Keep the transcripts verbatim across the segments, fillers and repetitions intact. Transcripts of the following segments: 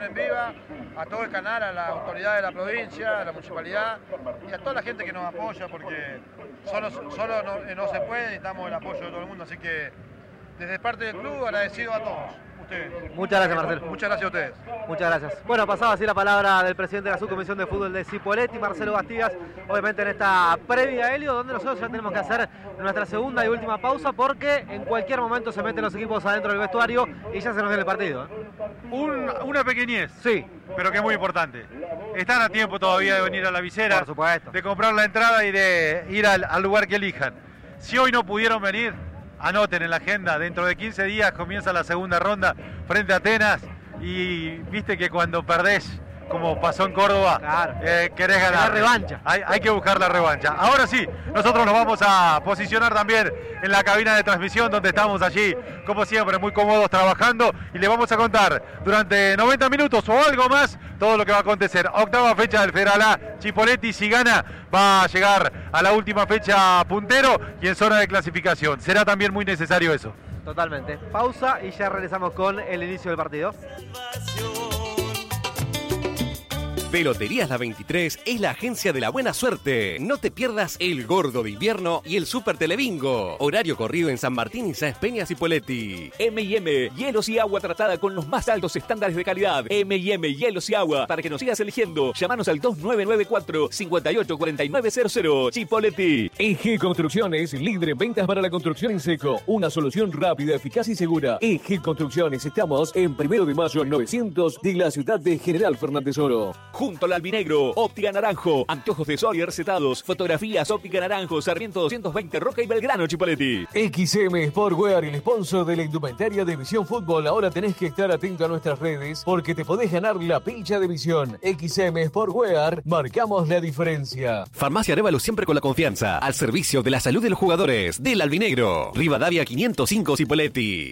en Viva, a todo el canal, a la autoridad de la provincia, a la municipalidad y a toda la gente que nos apoya, porque solo, solo no, no se puede, necesitamos el apoyo de todo el mundo, así que desde parte del club agradecido a todos. Ustedes. Muchas gracias, Marcelo. Muchas gracias a ustedes. Muchas gracias. Bueno, pasaba así la palabra del presidente de la subcomisión de fútbol de Cipolletti, Marcelo Bastidas, obviamente en esta previa, Helio, donde nosotros ya tenemos que hacer nuestra segunda y última pausa, porque en cualquier momento se meten los equipos adentro del vestuario y ya se nos viene el partido. ¿eh? Un, una pequeñez, sí, pero que es muy importante. Están a tiempo todavía de venir a la visera, por supuesto, de comprar la entrada y de ir al, al lugar que elijan. Si hoy no pudieron venir, anoten en la agenda, dentro de quince días comienza la segunda ronda frente a Atenas y viste que cuando perdés, como pasó en Córdoba, claro. eh, querés ganar. La revancha. Hay, hay que buscar la revancha. Ahora sí, nosotros nos vamos a posicionar también en la cabina de transmisión donde estamos allí, como siempre, muy cómodos trabajando y le vamos a contar durante noventa minutos o algo más todo lo que va a acontecer. Octava fecha del Federal A, Cipolletti si gana va a llegar a la última fecha puntero y en zona de clasificación. Será también muy necesario eso. Totalmente. Pausa y ya regresamos con el inicio del partido. Peloterías La veintitrés es la agencia de la buena suerte. No te pierdas el Gordo de Invierno y el Super Telebingo. Horario corrido en San Martín y Sáenz Peña, Cipolletti. eme y eme, hielos y agua tratada con los más altos estándares de calidad. eme y eme, hielos y agua. Para que nos sigas eligiendo, llámanos al dos nueve nueve cuatro, cinco ocho cuatro nueve cero cero. Cipolletti. E G Construcciones, líder en ventas para la construcción en seco. Una solución rápida, eficaz y segura. E G Construcciones, estamos en Primero de Mayo novecientos de la ciudad de General Fernández Oro. Junto al Albinegro, Óptica Naranjo, anteojos de sol y recetados, fotografías, Óptica Naranjo, Sarmiento doscientos veinte, Roca y Belgrano, Cipolletti. X M Sportwear, el sponsor de la indumentaria de Visión Fútbol. Ahora tenés que estar atento a nuestras redes porque te podés ganar la pincha de Visión. X M Sportwear, marcamos la diferencia. Farmacia Arévalo, siempre con la confianza, al servicio de la salud de los jugadores. Del Albinegro, Rivadavia quinientos cinco, Cipolletti.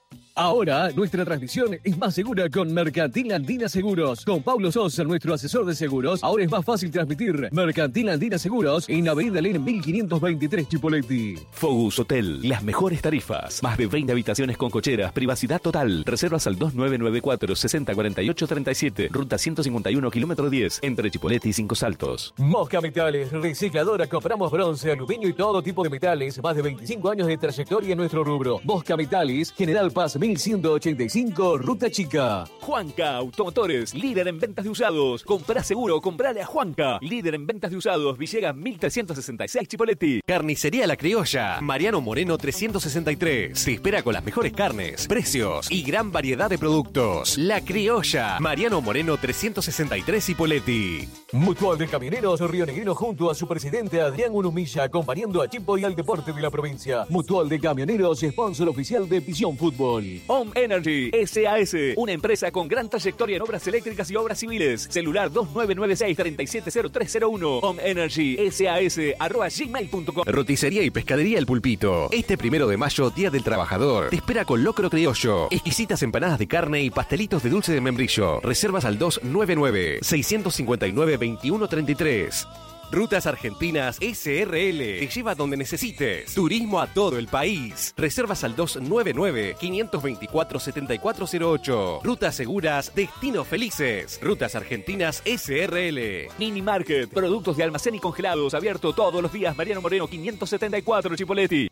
Ahora, nuestra transmisión es más segura con Mercantil Andina Seguros. Con Pablo Sosa, nuestro asesor de seguros, ahora es más fácil transmitir. Mercantil Andina Seguros en Avenida Len mil quinientos veintitrés, Cipolletti. Focus Hotel, las mejores tarifas. Más de veinte habitaciones con cocheras, privacidad total. Reservas al dos nueve nueve cuatro, seis cero cuatro ocho tres siete. Ruta ciento cincuenta y uno, kilómetro diez, entre Cipolletti y Cinco Saltos. Mosca Metales, recicladora, compramos bronce, aluminio y todo tipo de metales. Más de veinticinco años de trayectoria en nuestro rubro. Mosca Metales, General Paz mil ciento ochenta y cinco, Ruta Chica. Juanca Automotores, líder en ventas de usados. Comprá seguro, comprale a Juanca. Líder en ventas de usados, Villegas mil trescientos sesenta y seis, Cipolletti. Carnicería La Criolla, Mariano Moreno trescientos sesenta y tres. Te espera con las mejores carnes, precios y gran variedad de productos. La Criolla, Mariano Moreno trescientos sesenta y tres, Cipolletti. Mutual de Camioneros Río Negrino junto a su presidente Adrián Unumilla, acompañando a Chipo y al deporte de la provincia. Mutual de Camioneros, sponsor oficial de Visión Fútbol. Home Energy S A S, una empresa con gran trayectoria en obras eléctricas y obras civiles. Celular dos nueve nueve seis, tres siete cero tres cero uno. Home Energy S A S arroba gmail punto com. Roticería y pescadería El Pulpito. Este primero de mayo, Día del Trabajador, te espera con locro criollo, exquisitas empanadas de carne y pastelitos de dulce de membrillo. Reservas al dos nueve nueve, seis cinco nueve, dos uno tres tres. Rutas Argentinas S R L te lleva donde necesites. Turismo a todo el país. Reservas al dos nueve nueve, cinco dos cuatro, siete cuatro cero ocho. Rutas seguras, destinos felices. Rutas Argentinas S R L. Mini Market, productos de almacén y congelados, abierto todos los días. Mariano Moreno quinientos setenta y cuatro, Cipolletti.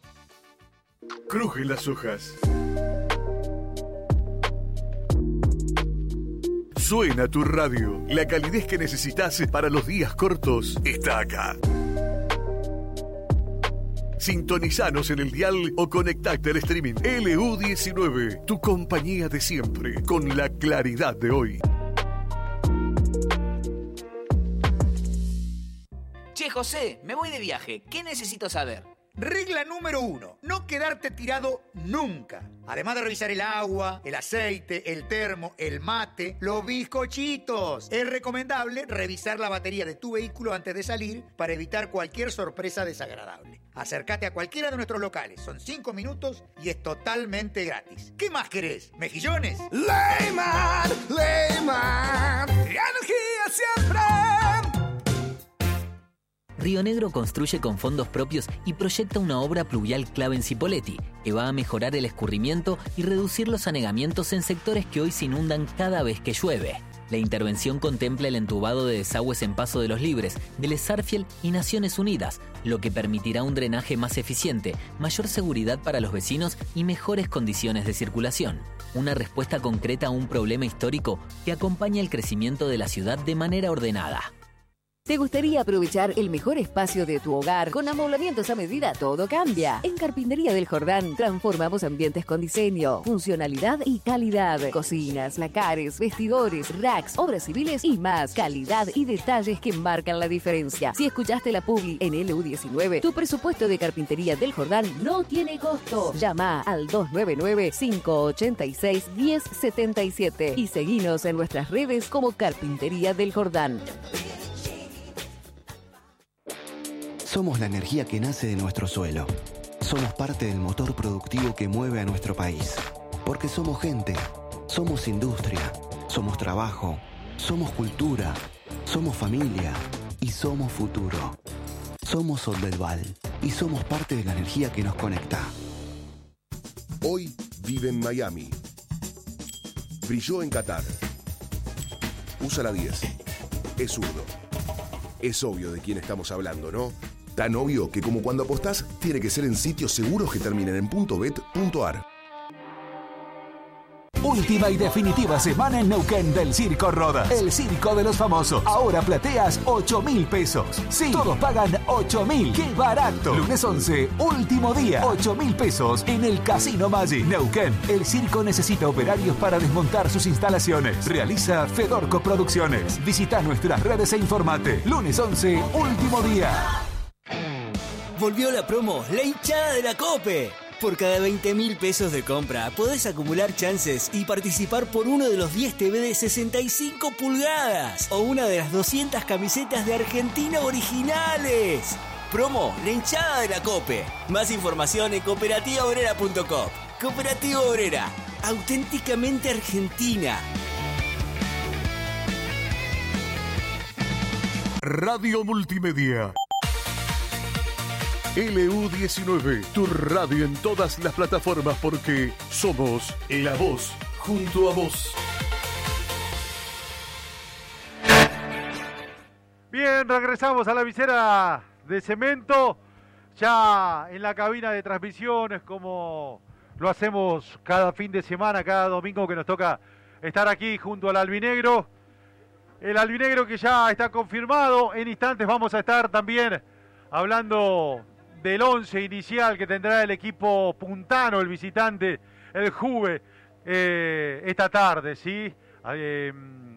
Crujen las hojas. Suena tu radio. La calidez que necesitas para los días cortos está acá. Sintonizanos en el dial o conectate al streaming. L U diecinueve, tu compañía de siempre, con la claridad de hoy. Che, José, me voy de viaje. ¿Qué necesito saber? Regla número uno, no quedarte tirado nunca. Además de revisar el agua, el aceite, el termo, el mate, los bizcochitos. Es recomendable revisar la batería de tu vehículo antes de salir para evitar cualquier sorpresa desagradable. Acércate a cualquiera de nuestros locales, son cinco minutos y es totalmente gratis. ¿Qué más querés? ¿Mejillones? Leyman, Leyman, energía siempre. Río Negro construye con fondos propios y proyecta una obra pluvial clave en Cipolletti, que va a mejorar el escurrimiento y reducir los anegamientos en sectores que hoy se inundan cada vez que llueve. La intervención contempla el entubado de desagües en Paso de los Libres, del Sarfield y Naciones Unidas, lo que permitirá un drenaje más eficiente, mayor seguridad para los vecinos y mejores condiciones de circulación. Una respuesta concreta a un problema histórico que acompaña el crecimiento de la ciudad de manera ordenada. ¿Te gustaría aprovechar el mejor espacio de tu hogar con amoblamientos a medida? Todo cambia. En Carpintería del Jordán transformamos ambientes con diseño, funcionalidad y calidad. Cocinas, lacares, vestidores, racks, obras civiles y más. Calidad y detalles que marcan la diferencia. Si escuchaste la publi en L U diecinueve, tu presupuesto de Carpintería del Jordán no tiene costo. Llama al dos nueve nueve, cinco ocho seis, uno cero siete siete y seguinos en nuestras redes como Carpintería del Jordán. Somos la energía que nace de nuestro suelo. Somos parte del motor productivo que mueve a nuestro país. Porque somos gente, somos industria, somos trabajo, somos cultura, somos familia y somos futuro. Somos Soldelval y somos parte de la energía que nos conecta. Hoy vive en Miami. Brilló en Qatar. Usa la diez. Es zurdo. Es obvio de quién estamos hablando, ¿no? Tan obvio que como cuando apostás, tiene que ser en sitios seguros que terminen en .bet punto ar. Última y definitiva semana en Neuquén del Circo Rodas. El circo de los famosos. Ahora plateas ocho mil pesos. Sí, todos pagan ocho mil. ¡Qué barato! Lunes once, último día. ocho mil pesos en el Casino Magic. Neuquén. El circo necesita operarios para desmontar sus instalaciones. Realiza Fedorco Producciones. Visita nuestras redes e informate. Lunes once, último día. Volvió la promo La Hinchada de la Cope. Por cada veinte mil pesos de compra podés acumular chances y participar por uno de los diez T V de sesenta y cinco pulgadas o una de las doscientas camisetas de Argentina originales. Promo La Hinchada de la Cope. Más información en cooperativa obrera punto com. Cooperativa Obrera, auténticamente argentina. Radio Multimedia. L U diecinueve, tu radio en todas las plataformas porque somos la voz junto a vos. Bien, regresamos a la visera de cemento, ya en la cabina de transmisiones como lo hacemos cada fin de semana, cada domingo que nos toca estar aquí junto al albinegro. El albinegro que ya está confirmado, en instantes vamos a estar también hablando del once inicial que tendrá el equipo puntano, el visitante, el Juve, eh, esta tarde, ¿sí? Eh,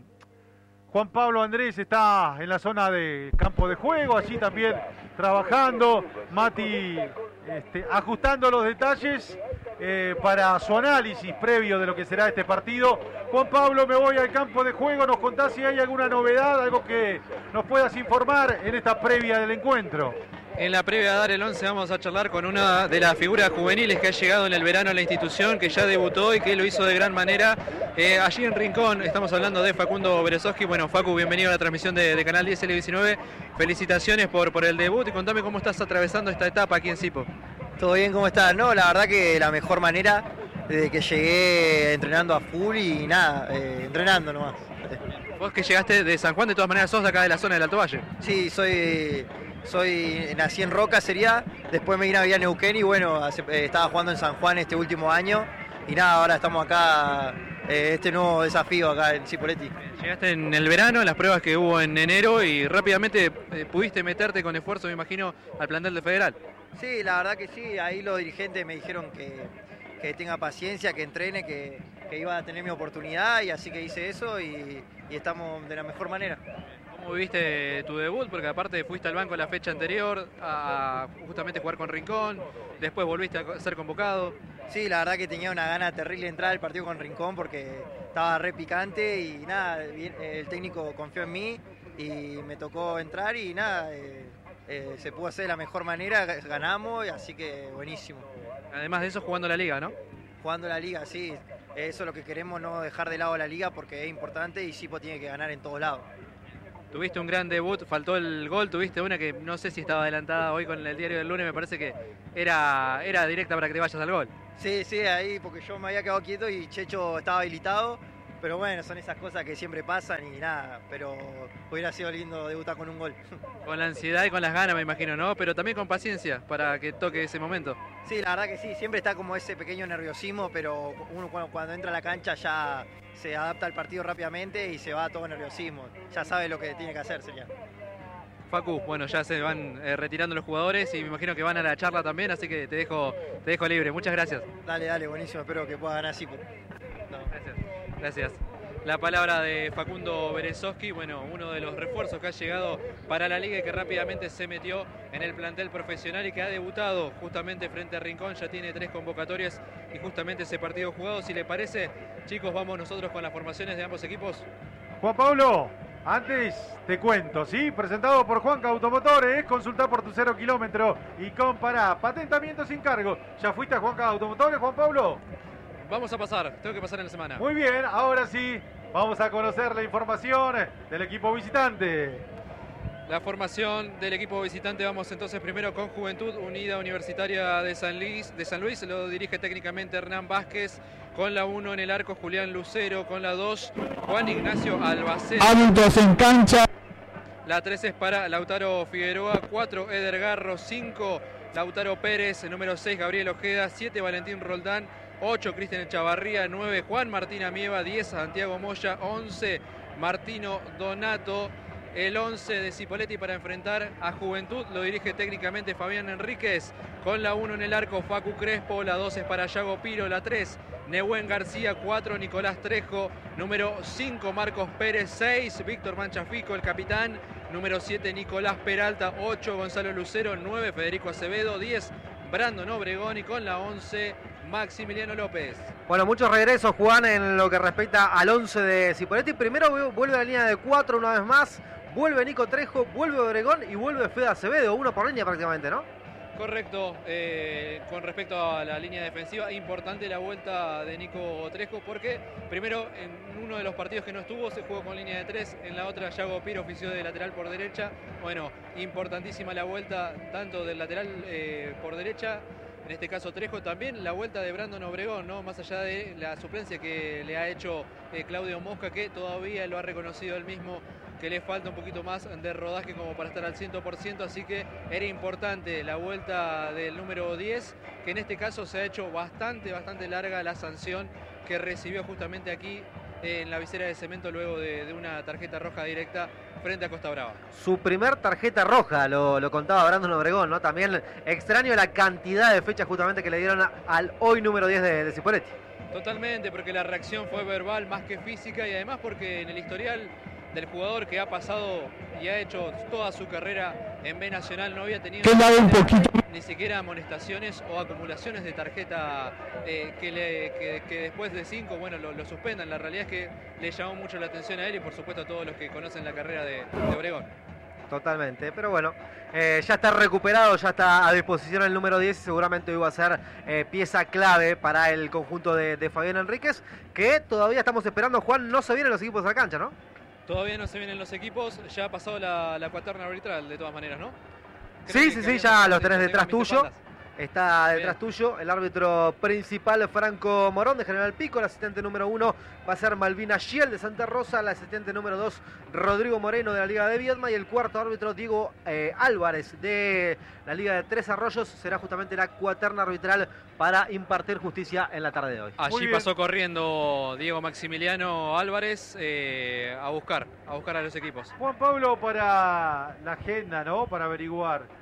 Juan Pablo Andrés está en la zona de campo de juego, allí también trabajando, Mati este, ajustando los detalles eh, para su análisis previo de lo que será este partido. Juan Pablo, me voy al campo de juego, nos contás si hay alguna novedad, algo que nos puedas informar en esta previa del encuentro. En la previa de dar el once vamos a charlar con una de las figuras juveniles que ha llegado en el verano a la institución, que ya debutó y que lo hizo de gran manera. Eh, allí en Rincón estamos hablando de Facundo Berezovsky. Bueno, Facu, bienvenido a la transmisión de, de Canal diez L diecinueve. Felicitaciones por, por el debut y contame cómo estás atravesando esta etapa aquí en Sipo. Todo bien, ¿cómo estás? No, la verdad que la mejor manera desde que llegué entrenando a full y nada, eh, entrenando nomás. Vos que llegaste de San Juan, de todas maneras sos de acá de la zona del Alto Valle. Sí, soy... Soy, nací en Roca, sería, después me vine a vivir a Neuquén y bueno, hace, eh, estaba jugando en San Juan este último año y nada, ahora estamos acá, eh, este nuevo desafío acá en Cipolletti. Llegaste en el verano, en las pruebas que hubo en enero y rápidamente eh, pudiste meterte con esfuerzo, me imagino, al plantel de Federal. Sí, la verdad que sí, ahí los dirigentes me dijeron que, que tenga paciencia, que entrene, que, que iba a tener mi oportunidad y así que hice eso y, y estamos de la mejor manera. ¿Cómo viviste tu debut? Porque aparte fuiste al banco la fecha anterior a justamente jugar con Rincón, después volviste a ser convocado. Sí, la verdad que tenía una gana terrible de entrar al partido con Rincón porque estaba re picante y nada, el técnico confió en mí y me tocó entrar y nada, eh, eh, se pudo hacer de la mejor manera, ganamos, y así que buenísimo. Además de eso, jugando la liga, ¿no? Jugando la liga, sí, eso es lo que queremos, no dejar de lado la liga porque es importante y Sipo tiene que ganar en todos lados. Tuviste un gran debut, faltó el gol, tuviste una que no sé si estaba adelantada hoy con el diario del lunes, me parece que era, era directa para que te vayas al gol. Sí, sí, ahí porque yo me había quedado quieto y Checho estaba habilitado pero bueno, son esas cosas que siempre pasan y nada, pero hubiera sido lindo debutar con un gol. Con la ansiedad y con las ganas, me imagino, ¿no? Pero también con paciencia para que toque ese momento. Sí, la verdad que sí, siempre está como ese pequeño nerviosismo, pero uno cuando, cuando entra a la cancha ya se adapta al partido rápidamente y se va todo nerviosismo. Ya sabe lo que tiene que hacer, sería. Facu, bueno, ya se van eh, retirando los jugadores y me imagino que van a la charla también, así que te dejo, te dejo libre. Muchas gracias. Dale, dale, buenísimo, espero que pueda ganar así. No. Gracias. Gracias. La palabra de Facundo Berezovsky, bueno, uno de los refuerzos que ha llegado para la liga y que rápidamente se metió en el plantel profesional y que ha debutado justamente frente a Rincón, ya tiene tres convocatorias y justamente ese partido jugado. Si le parece, chicos, vamos nosotros con las formaciones de ambos equipos. Juan Pablo, antes te cuento, ¿sí? Presentado por Juanca Automotores, consulta por tu cero kilómetro y compara. Patentamiento sin cargo. ¿Ya fuiste a Juanca Automotores, Juan Pablo? Vamos a pasar, tengo que pasar en la semana. Muy bien, ahora sí, vamos a conocer la información del equipo visitante. La formación del equipo visitante, vamos entonces primero con Juventud Unida Universitaria de San Luis, de San Luis, lo dirige técnicamente Hernán Vázquez, con la uno en el arco Julián Lucero, con la dos Juan Ignacio Albacete. Adultos en cancha. La tres es para Lautaro Figueroa, cuatro Eder Garro, cinco Lautaro Pérez, número seis Gabriel Ojeda, siete Valentín Roldán, ocho Cristian Echavarría, nueve Juan Martín Amieva, diez Santiago Moya, once Martino Donato. El once de Cipoletti para enfrentar a Juventud lo dirige técnicamente Fabián Enríquez, con la uno en el arco Facu Crespo, la dos es para Yago Piro, la tres Nehuen García, cuatro Nicolás Trejo, número cinco Marcos Pérez, seis Víctor Manchafico, el capitán, número siete Nicolás Peralta, ocho Gonzalo Lucero, nueve Federico Acevedo, diez Brandon Obregón y con la once Maximiliano López. Bueno, muchos regresos, Juan, en lo que respecta al once de Cipoletti. Primero vuelve a la línea de cuatro una vez más, vuelve Nico Trejo, vuelve Obregón y vuelve Fede Acevedo, uno por línea prácticamente, ¿no? Correcto, eh, con respecto a la línea defensiva, importante la vuelta de Nico Trejo porque primero en uno de los partidos que no estuvo se jugó con línea de tres, en la otra Yago Piro ofició de lateral por derecha. Bueno, importantísima la vuelta tanto del lateral eh, por derecha, en este caso Trejo, también la vuelta de Brandon Obregón, ¿no? Más allá de la suplencia que le ha hecho eh, Claudio Mosca, que todavía lo ha reconocido él mismo, que le falta un poquito más de rodaje como para estar al cien por ciento, así que era importante la vuelta del número diez, que en este caso se ha hecho bastante, bastante larga la sanción que recibió justamente aquí eh, en la visera de cemento luego de, de una tarjeta roja directa frente a Costa Brava. Su primer tarjeta roja, lo, lo contaba Brandon Obregón, ¿no? También extraño la cantidad de fechas justamente que le dieron a, al hoy número diez de, de Cipoletti. Totalmente, porque la reacción fue verbal más que física y además porque en el historial del jugador que ha pasado y ha hecho toda su carrera en B Nacional no había tenido un poquito. ni siquiera amonestaciones o acumulaciones de tarjeta eh, que, le, que, que después de cinco, bueno, lo, lo suspendan. La realidad es que le llamó mucho la atención a él y por supuesto a todos los que conocen la carrera de, de Obregón. Totalmente, pero bueno, eh, ya está recuperado, ya está a disposición el número diez y seguramente hoy va a ser eh, pieza clave para el conjunto de, de Fabián Enríquez, que todavía estamos esperando. Juan, no se vienen los equipos a la cancha, ¿no? Todavía no se vienen los equipos, ya ha pasado la, la cuaterna arbitral de todas maneras, ¿no? Sí, sí, sí, ya los tenés detrás tuyo. Está detrás tuyo el árbitro principal Franco Morón de General Pico, el asistente número uno va a ser Malvina Schiel de Santa Rosa, el asistente número dos Rodrigo Moreno de la Liga de Viedma y el cuarto árbitro Diego eh, Álvarez de la Liga de Tres Arroyos. Será justamente la cuaterna arbitral para impartir justicia en la tarde de hoy. Allí pasó corriendo Diego Maximiliano Álvarez eh, a buscar, a buscar a los equipos. Juan Pablo, para la agenda, ¿no? Para averiguar.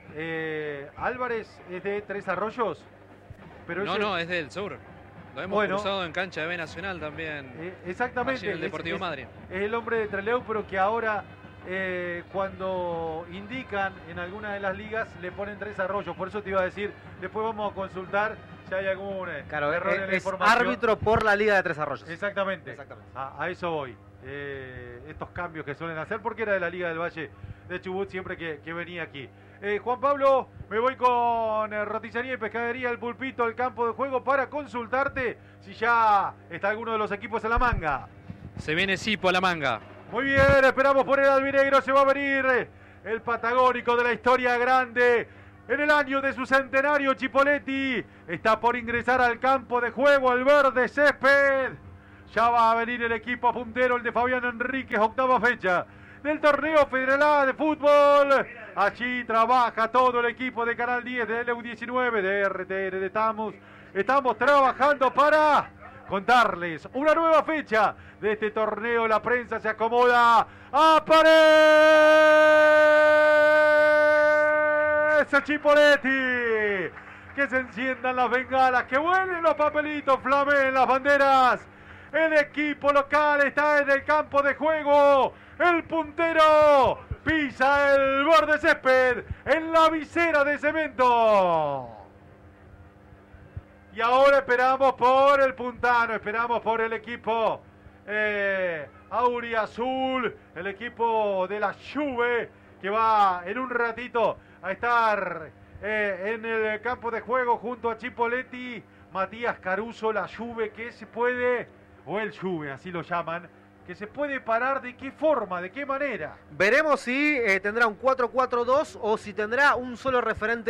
Eh, Álvarez es de Tres Arroyos, pero no, ese... no, es del sur. Lo hemos bueno, cruzado en cancha de B Nacional también. Eh, exactamente. En el Deportivo es, Madrid. Es, es el hombre de Trelew, pero que ahora eh, cuando indican en alguna de las ligas le ponen Tres Arroyos. Por eso te iba a decir, después vamos a consultar si hay algún eh, claro, error es, en la es información. Árbitro por la Liga de Tres Arroyos. Exactamente. Exactamente. A, a eso voy. Eh, estos cambios que suelen hacer, porque era de la Liga del Valle de Chubut siempre que, que venía aquí. Eh, Juan Pablo, me voy con eh, Roticería y Pescadería El Pulpito, el campo de juego, para consultarte si ya está alguno de los equipos en la manga. Se viene Cipo a la manga. Muy bien, esperamos por el albinegro, se va a venir el patagónico de la historia grande. En el año de su centenario, Chipoletti está por ingresar al campo de juego, el verde césped. Ya va a venir el equipo puntero, el de Fabián Enríquez, octava fecha del torneo Federal A de fútbol. Allí trabaja todo el equipo de Canal diez, de L U diecinueve, de R T N, de Tamus. Estamos trabajando para contarles una nueva fecha de este torneo. La prensa se acomoda. ¡Aparece Chipoleti! Que se enciendan las bengalas, que vuelen los papelitos, flameen las banderas. El equipo local está en el campo de juego. El puntero pisa el borde césped en la visera de cemento. Y ahora esperamos por el puntano, esperamos por el equipo eh, Auriazul, el equipo de la Juve, que va en un ratito a estar eh, en el campo de juego junto a Chipoleti. Matías Caruso, la Juve que se puede, o el Juve, así lo llaman, que se puede parar. ¿De qué forma? ¿De qué manera? Veremos si eh, tendrá un cuatro cuatro dos o si tendrá un solo referente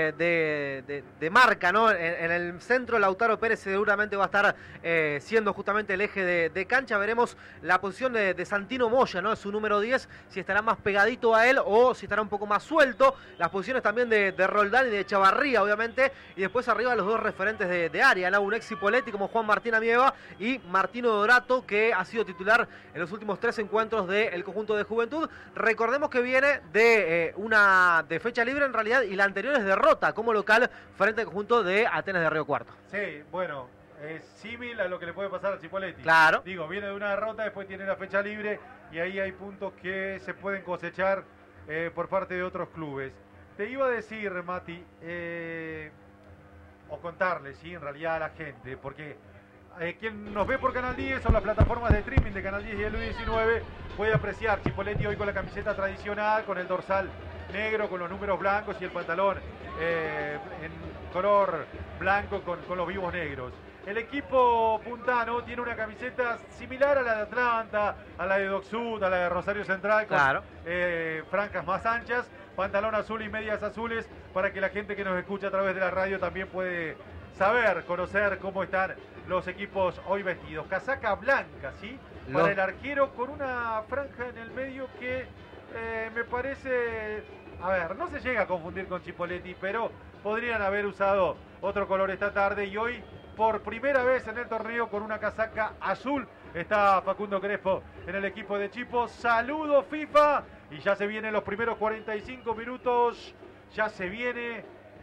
de, de, de marca, ¿no? En, en el centro Lautaro Pérez seguramente va a estar eh, siendo justamente el eje de, de cancha. Veremos la posición de, de Santino Moya, ¿no? Su número diez, si estará más pegadito a él o si estará un poco más suelto. Las posiciones también de, de Roldán y de Chavarría, obviamente. Y después arriba los dos referentes de, de área, ¿no? Un ex Cipolletti como Juan Martín Amieva y Martino Dorato, que ha sido titular en los últimos tres encuentros del conjunto de Juventud. Recordemos que viene de eh, una de fecha libre en realidad, y la anterior es derrota como local frente al conjunto de Atenas de Río Cuarto. Sí, bueno, es símil a lo que le puede pasar a Chipolletti. Claro. Digo, viene de una derrota, después tiene la fecha libre y ahí hay puntos que se pueden cosechar eh, por parte de otros clubes. Te iba a decir, Mati, eh, o contarle, sí, en realidad a la gente, porque Eh, quien nos ve por Canal diez o las plataformas de streaming de Canal diez y L U diecinueve puede apreciar Chipolletti hoy con la camiseta tradicional, con el dorsal negro, con los números blancos y el pantalón eh, en color blanco con, con los vivos negros. El equipo puntano tiene una camiseta similar a la de Atlanta, a la de Doc Sud, a la de Rosario Central, con claro. eh, franjas más anchas, pantalón azul y medias azules, para que la gente que nos escucha a través de la radio también puede saber, conocer cómo están los equipos hoy vestidos. Casaca blanca, ¿sí? Para Los... el arquero, con una franja en el medio que eh, me parece... A ver, no se llega a confundir con Chipolletti, pero podrían haber usado otro color esta tarde. Y hoy, por primera vez en el torneo, con una casaca azul, está Facundo Crespo en el equipo de Chipo. Saludo FIFA. Y ya se vienen los primeros cuarenta y cinco minutos. Ya se viene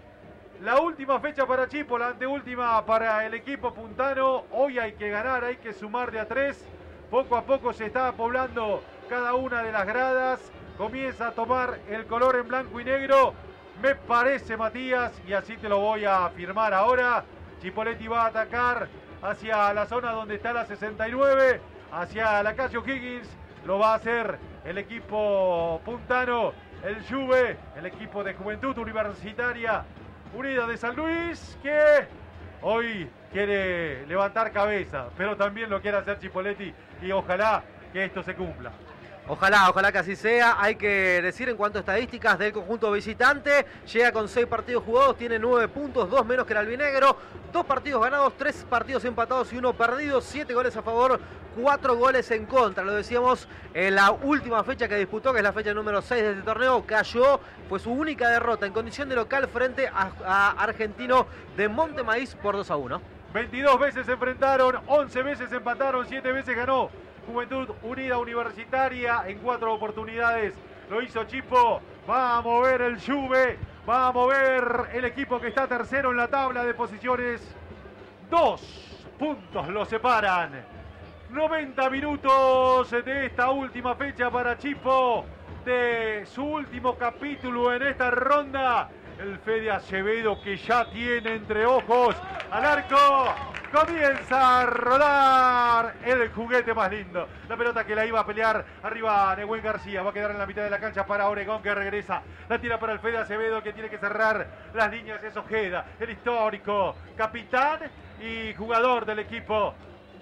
la última fecha para Chipo, la anteúltima para el equipo puntano. Hoy hay que ganar, hay que sumar de a tres. Poco a poco se está poblando cada una de las gradas. Comienza a tomar el color en blanco y negro. Me parece, Matías, y así te lo voy a afirmar ahora. Chipolletti va a atacar hacia la zona donde está la sesenta y nueve, hacia la calle O'Higgins. Lo va a hacer el equipo puntano, el Juve, el equipo de Juventud Universitaria Unida de San Luis, que hoy quiere levantar cabeza, pero también lo quiere hacer Chipolletti, y ojalá que esto se cumpla. Ojalá, ojalá que así sea. Hay que decir en cuanto a estadísticas del conjunto visitante, llega con seis partidos jugados, tiene nueve puntos, dos menos que el albinegro, dos partidos ganados, tres partidos empatados y uno perdido, siete goles a favor, cuatro goles en contra. Lo decíamos en la última fecha que disputó, que es la fecha número seis de este torneo, cayó, fue su única derrota en condición de local frente a, a Argentino de Montemaíz por dos a uno. veintidós veces se enfrentaron, once veces empataron, siete veces ganó Juventud Unida Universitaria en cuatro oportunidades. Lo hizo Chipo. Va a mover el Juve. Va a mover el equipo que está tercero en la tabla de posiciones. Dos puntos lo separan. noventa minutos de esta última fecha para Chipo, de su último capítulo en esta ronda. El Fede Acevedo, que ya tiene entre ojos al arco, comienza a rodar el juguete más lindo. La pelota que la iba a pelear arriba Nehuen García, va a quedar en la mitad de la cancha para Oregón, que regresa. La tira para el Fede Acevedo, que tiene que cerrar las líneas. Es Ojeda, el histórico capitán y jugador del equipo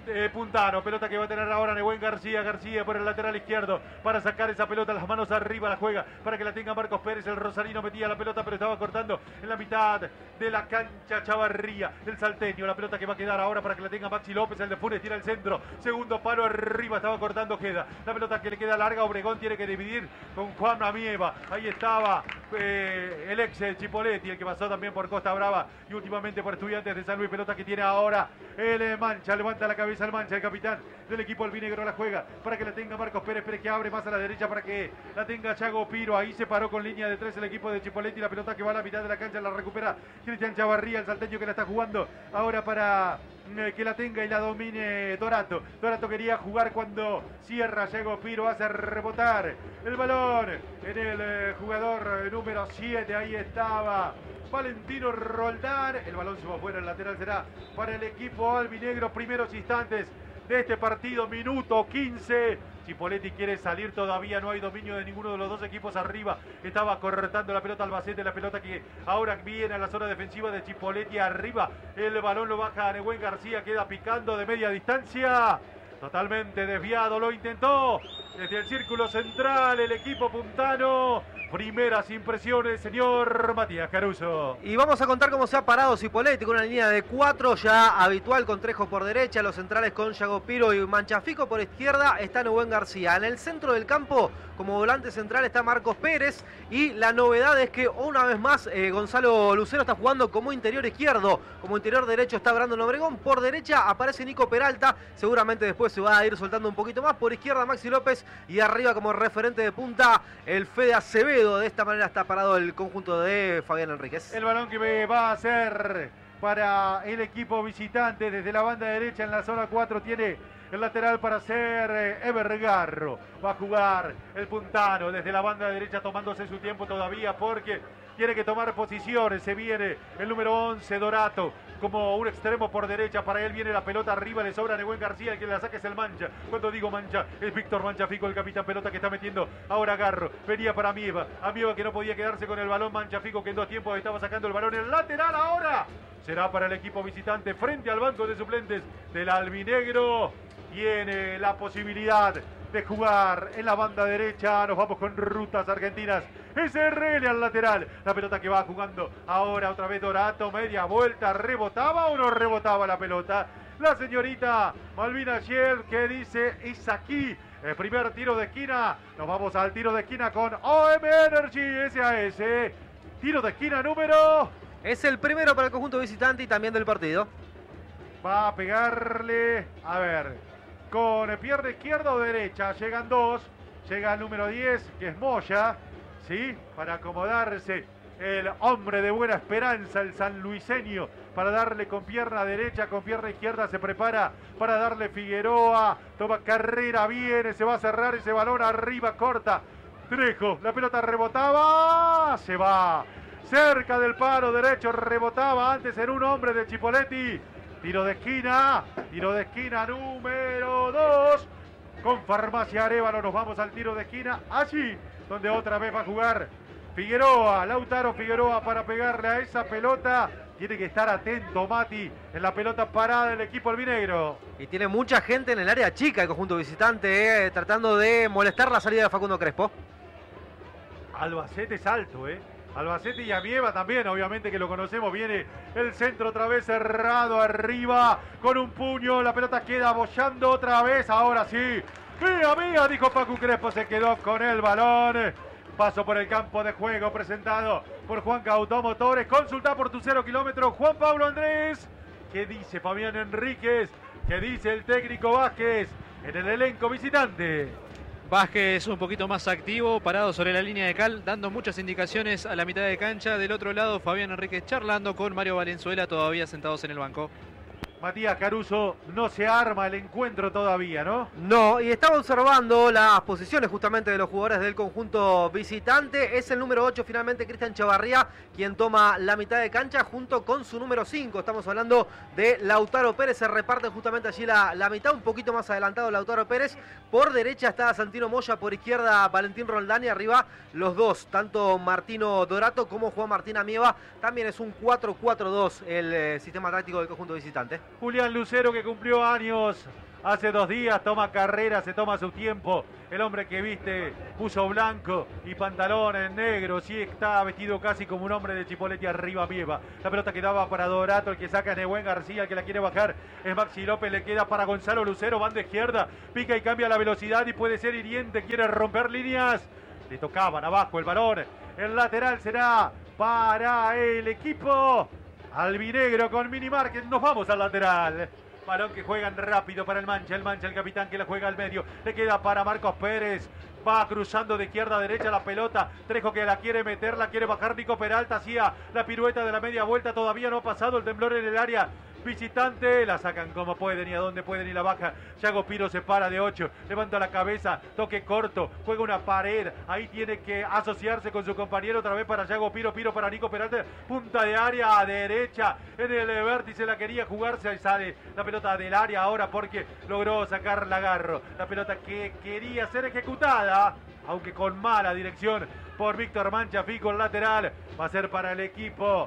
eh, Puntano, pelota que va a tener ahora Nehuen García, García por el lateral izquierdo para sacar esa pelota, las manos arriba, la juega para que la tenga Marcos Pérez, el rosarino metía la pelota pero estaba cortando en la mitad de la cancha Chavarría, el salteño, la pelota que va a quedar ahora para que la tenga Maxi López, el de Funes tira el centro, segundo palo arriba, estaba cortando Queda, la pelota que le queda larga, Obregón tiene que dividir con Juan Amieva, ahí estaba eh, el ex el Chipoletti, el que pasó también por Costa Brava y últimamente por Estudiantes de San Luis, pelota que tiene ahora el Mancha, levanta la cabeza el Mancha, el capitán del equipo albinegro la juega para que la tenga Marcos Pérez, Pérez que abre más a la derecha para que la tenga Chago Piro, ahí se paró con línea de tres el equipo de Chipoletti, la pelota que va a la mitad de la cancha la recupera Cristian Chavarría, el salteño que la está jugando ahora para eh, que la tenga y la domine Dorato, Dorato quería jugar cuando cierra Chago Piro, hace rebotar el balón en el eh, jugador eh, número siete, ahí estaba Valentino Roldán, el balón se va fuera, el lateral será para el equipo albinegro, primeros instantes de este partido, minuto quince, Chipoletti quiere salir, todavía no hay dominio de ninguno de los dos equipos arriba, estaba cortando la pelota Albacete, la pelota que ahora viene a la zona defensiva de Chipoletti arriba, el balón lo baja a Nehuen García, queda picando de media distancia, totalmente desviado, lo intentó desde el círculo central el equipo puntano. Primeras impresiones, señor Matías Caruso. Y vamos a contar cómo se ha parado Chipoletti con una línea de cuatro ya habitual, con Trejo por derecha, los centrales con Chago Piro y Manchafico por izquierda, está Nehuen García. En el centro del campo, como volante central, está Marcos Pérez y la novedad es que una vez más eh, Gonzalo Lucero está jugando como interior izquierdo, como interior derecho está Brandon Obregón, por derecha aparece Nico Peralta, seguramente después se va a ir soltando un poquito más, por izquierda Maxi López y arriba como referente de punta el Fede Acevedo. De esta manera está parado el conjunto de Fabián Enríquez. El balón que va a ser para el equipo visitante desde la banda derecha en la zona cuatro tiene el lateral para hacer eh, Ever Garro. Va a jugar el puntano desde la banda derecha tomándose su tiempo todavía porque tiene que tomar posiciones. Se viene el número once Dorato como un extremo por derecha, para él viene la pelota arriba, le sobra Nehuen García, el que la saca es el Mancha. Cuando digo Mancha, es Víctor Manchafico, el capitán, pelota que está metiendo ahora Garro, venía para Amieva, Amieva que no podía quedarse con el balón, Manchafico que en dos tiempos estaba sacando el balón, el lateral ahora será para el equipo visitante frente al banco de suplentes del albinegro, tiene la posibilidad de jugar en la banda derecha. Nos vamos con rutas argentinas. S R L al lateral. La pelota que va jugando ahora otra vez Dorato. Media vuelta. ¿Rebotaba o no rebotaba la pelota? La señorita Malvina Schiel que dice es aquí. El primer tiro de esquina. Nos vamos al tiro de esquina con O M Energy S A S. Tiro de esquina número. Es el primero para el conjunto visitante y también del partido. Va a pegarle. A ver. Con pierna izquierda o derecha, llegan dos, llega el número diez, que es Moya, ¿sí? Para acomodarse el hombre de buena esperanza, el sanluiseño, para darle con pierna derecha, con pierna izquierda, se prepara para darle Figueroa, toma carrera, viene, se va a cerrar ese balón arriba, corta, Trejo, la pelota rebotaba, se va, cerca del palo derecho, rebotaba antes en un hombre de Chipoletti. Tiro de esquina, tiro de esquina número dos. Con Farmacia Arévalo nos vamos al tiro de esquina. Allí donde otra vez va a jugar Figueroa, Lautaro Figueroa para pegarle a esa pelota. Tiene que estar atento Mati en la pelota parada del equipo albinegro. Y tiene mucha gente en el área chica el conjunto visitante, eh, tratando de molestar la salida de Facundo Crespo. Albacete es alto, eh. Albacete y Amieva también, obviamente que lo conocemos. Viene el centro otra vez cerrado arriba con un puño. La pelota queda bollando otra vez. Ahora sí. Mía, mía, dijo Facu Crespo. Se quedó con el balón. Paso por el campo de juego presentado por Juanca Automotores. Consulta por tu cero kilómetros. Juan Pablo Andrés. ¿Qué dice Fabián Enríquez? ¿Qué dice el técnico Vázquez en el elenco visitante? Vázquez un poquito más activo, parado sobre la línea de cal, dando muchas indicaciones a la mitad de cancha. Del otro lado, Fabián Enríquez charlando con Mario Valenzuela, todavía sentados en el banco. Matías Caruso, no se arma el encuentro todavía, ¿no? No, y estaba observando las posiciones justamente de los jugadores del conjunto visitante. Es el número ocho finalmente, Cristian Chavarría, quien toma la mitad de cancha junto con su número cinco. Estamos hablando de Lautaro Pérez, se reparte justamente allí la, la mitad, un poquito más adelantado Lautaro Pérez. Por derecha está Santino Moya, por izquierda Valentín Roldán y arriba los dos, tanto Martino Dorato como Juan Martín Amieva. También es un cuatro cuatro dos el eh, sistema táctico del conjunto visitante. Julián Lucero, que cumplió años hace dos días, toma carrera, se toma su tiempo. El hombre que viste puso blanco y pantalón en negro, sí está vestido casi como un hombre de Chipoleti arriba Mieva. La pelota quedaba para Dorato, el que saca es Nehuen García, el que la quiere bajar es Maxi López, le queda para Gonzalo Lucero, banda izquierda, pica y cambia la velocidad y puede ser hiriente, quiere romper líneas. Le tocaban abajo el balón, el lateral será para el equipo albinegro con Mini Márquez. Nos vamos al lateral. Balón que juegan rápido para el Mancha, el Mancha, el capitán que la juega al medio, le queda para Marcos Pérez, va cruzando de izquierda a derecha la pelota, Trejo que la quiere meter, la quiere bajar Nico Peralta, hacía la pirueta de la media vuelta, todavía no ha pasado el temblor en el área visitante, la sacan como pueden y a dónde pueden y la baja. Yago Piro se para de ocho, levanta la cabeza, toque corto, juega una pared, ahí tiene que asociarse con su compañero, otra vez para Yago Piro, Piro para Nico Peralta, punta de área a derecha, en el vértice la quería jugarse, ahí sale la pelota del área ahora porque logró sacar la Garro, la pelota que quería ser ejecutada, aunque con mala dirección por Víctor Manchafico, el lateral, va a ser para el equipo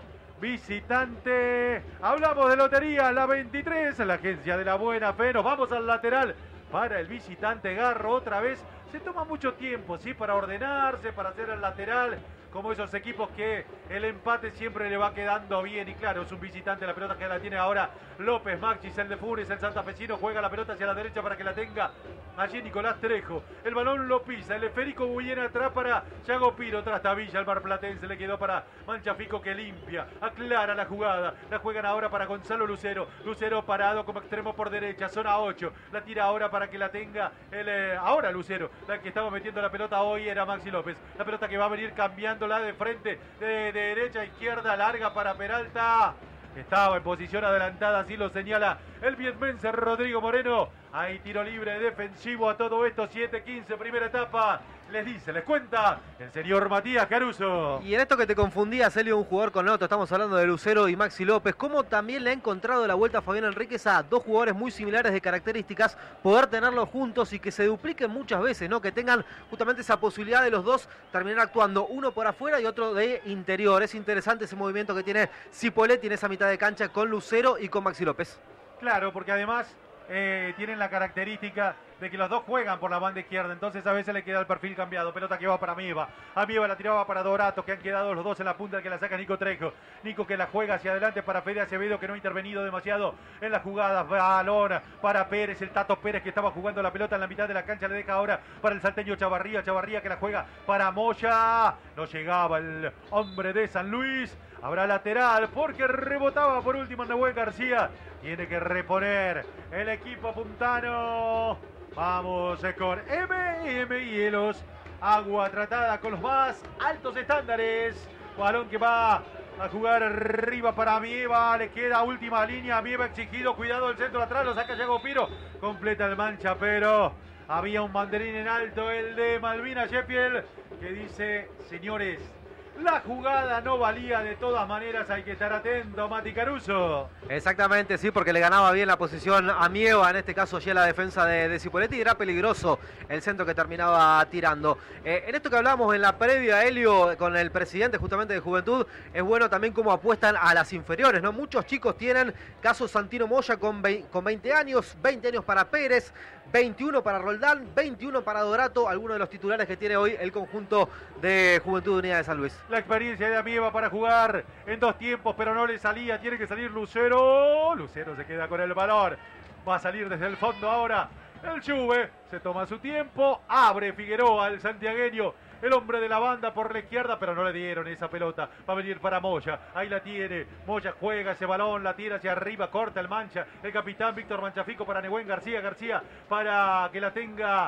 visitante. Hablamos de lotería, la veintitrés, la agencia de la buena fe. Nos vamos al lateral para el visitante. Garro otra vez. Se toma mucho tiempo, ¿sí? Para ordenarse, para hacer el lateral. Como esos equipos que el empate siempre le va quedando bien. Y claro, es un visitante, la pelota que la tiene ahora López Maxis, el de Funes, el santafesino, juega la pelota hacia la derecha para que la tenga allí Nicolás Trejo. El balón lo pisa, el esférico viene atrás para Yago Piro, tras Tavilla, el marplatense, le quedó para Manchafico que limpia, aclara la jugada. La juegan ahora para Gonzalo Lucero. Lucero parado como extremo por derecha, zona ocho. La tira ahora para que la tenga el eh, ahora Lucero. La que estaba metiendo la pelota hoy era Maxi López. La pelota que va a venir cambiando la de frente, de, de derecha a izquierda, larga para Peralta. Estaba en posición adelantada, así lo señala el vietmense Rodrigo Moreno. Hay tiro libre defensivo a todo esto, siete quince, primera etapa. Les dice, les cuenta el señor Matías Caruso. Y en esto que te confundía, Celio, un jugador con otro, estamos hablando de Lucero y Maxi López, cómo también le ha encontrado la vuelta a Fabián Enríquez a dos jugadores muy similares de características, poder tenerlos juntos y que se dupliquen muchas veces, ¿no? Que tengan justamente esa posibilidad de los dos terminar actuando, uno por afuera y otro de interior. Es interesante ese movimiento que tiene Cipoletti en esa mitad de cancha con Lucero y con Maxi López. Claro, porque además eh, tienen la característica de que los dos juegan por la banda izquierda, entonces a veces le queda el perfil cambiado. Pelota que va para Mieva, a Mieva la tiraba para Dorato, que han quedado los dos en la punta, que la saca Nico Trejo. Nico que la juega hacia adelante para Fede Acevedo, que no ha intervenido demasiado en las jugadas. Balón para Pérez, el Tato Pérez que estaba jugando la pelota en la mitad de la cancha, le deja ahora para el salteño Chavarría, Chavarría que la juega para Moya. No llegaba el hombre de San Luis. Habrá lateral porque rebotaba por último Nehuen García. Tiene que reponer el equipo puntano. Vamos con M M Hielos. Agua tratada con los más altos estándares. Balón que va a jugar arriba para Mieva. Le queda última línea. Mieva exigido. Cuidado el centro atrás. Lo saca Yago Piro. Completa el Mancha, pero había un banderín en alto. El de Malvina Sheffield, que dice, señores, la jugada no valía, de todas maneras hay que estar atento, Mati Caruso. Exactamente, sí, porque le ganaba bien la posición a Mieva, en este caso ya la defensa de, de Cipoletti, y era peligroso el centro que terminaba tirando. Eh, en esto que hablamos en la previa, Helio, con el presidente justamente de Juventud, es bueno también cómo apuestan a las inferiores, ¿no? Muchos chicos tienen, caso Santino Moya con, con veinte años, veinte años para Pérez, veintiuno para Roldán, veintiuno para Dorato, algunos de los titulares que tiene hoy el conjunto de Juventud de Unidad de San Luis. La experiencia de Amieva para jugar en dos tiempos, pero no le salía, tiene que salir Lucero. Lucero se queda con el balón, va a salir desde el fondo ahora el Juve, se toma su tiempo, abre Figueroa, el santiagueño, el hombre de la banda por la izquierda, pero no le dieron esa pelota. Va a venir para Moya, ahí la tiene. Moya juega ese balón, la tira hacia arriba, corta el Mancha. El capitán Víctor Manchafico para Nehuen García. García para que la tenga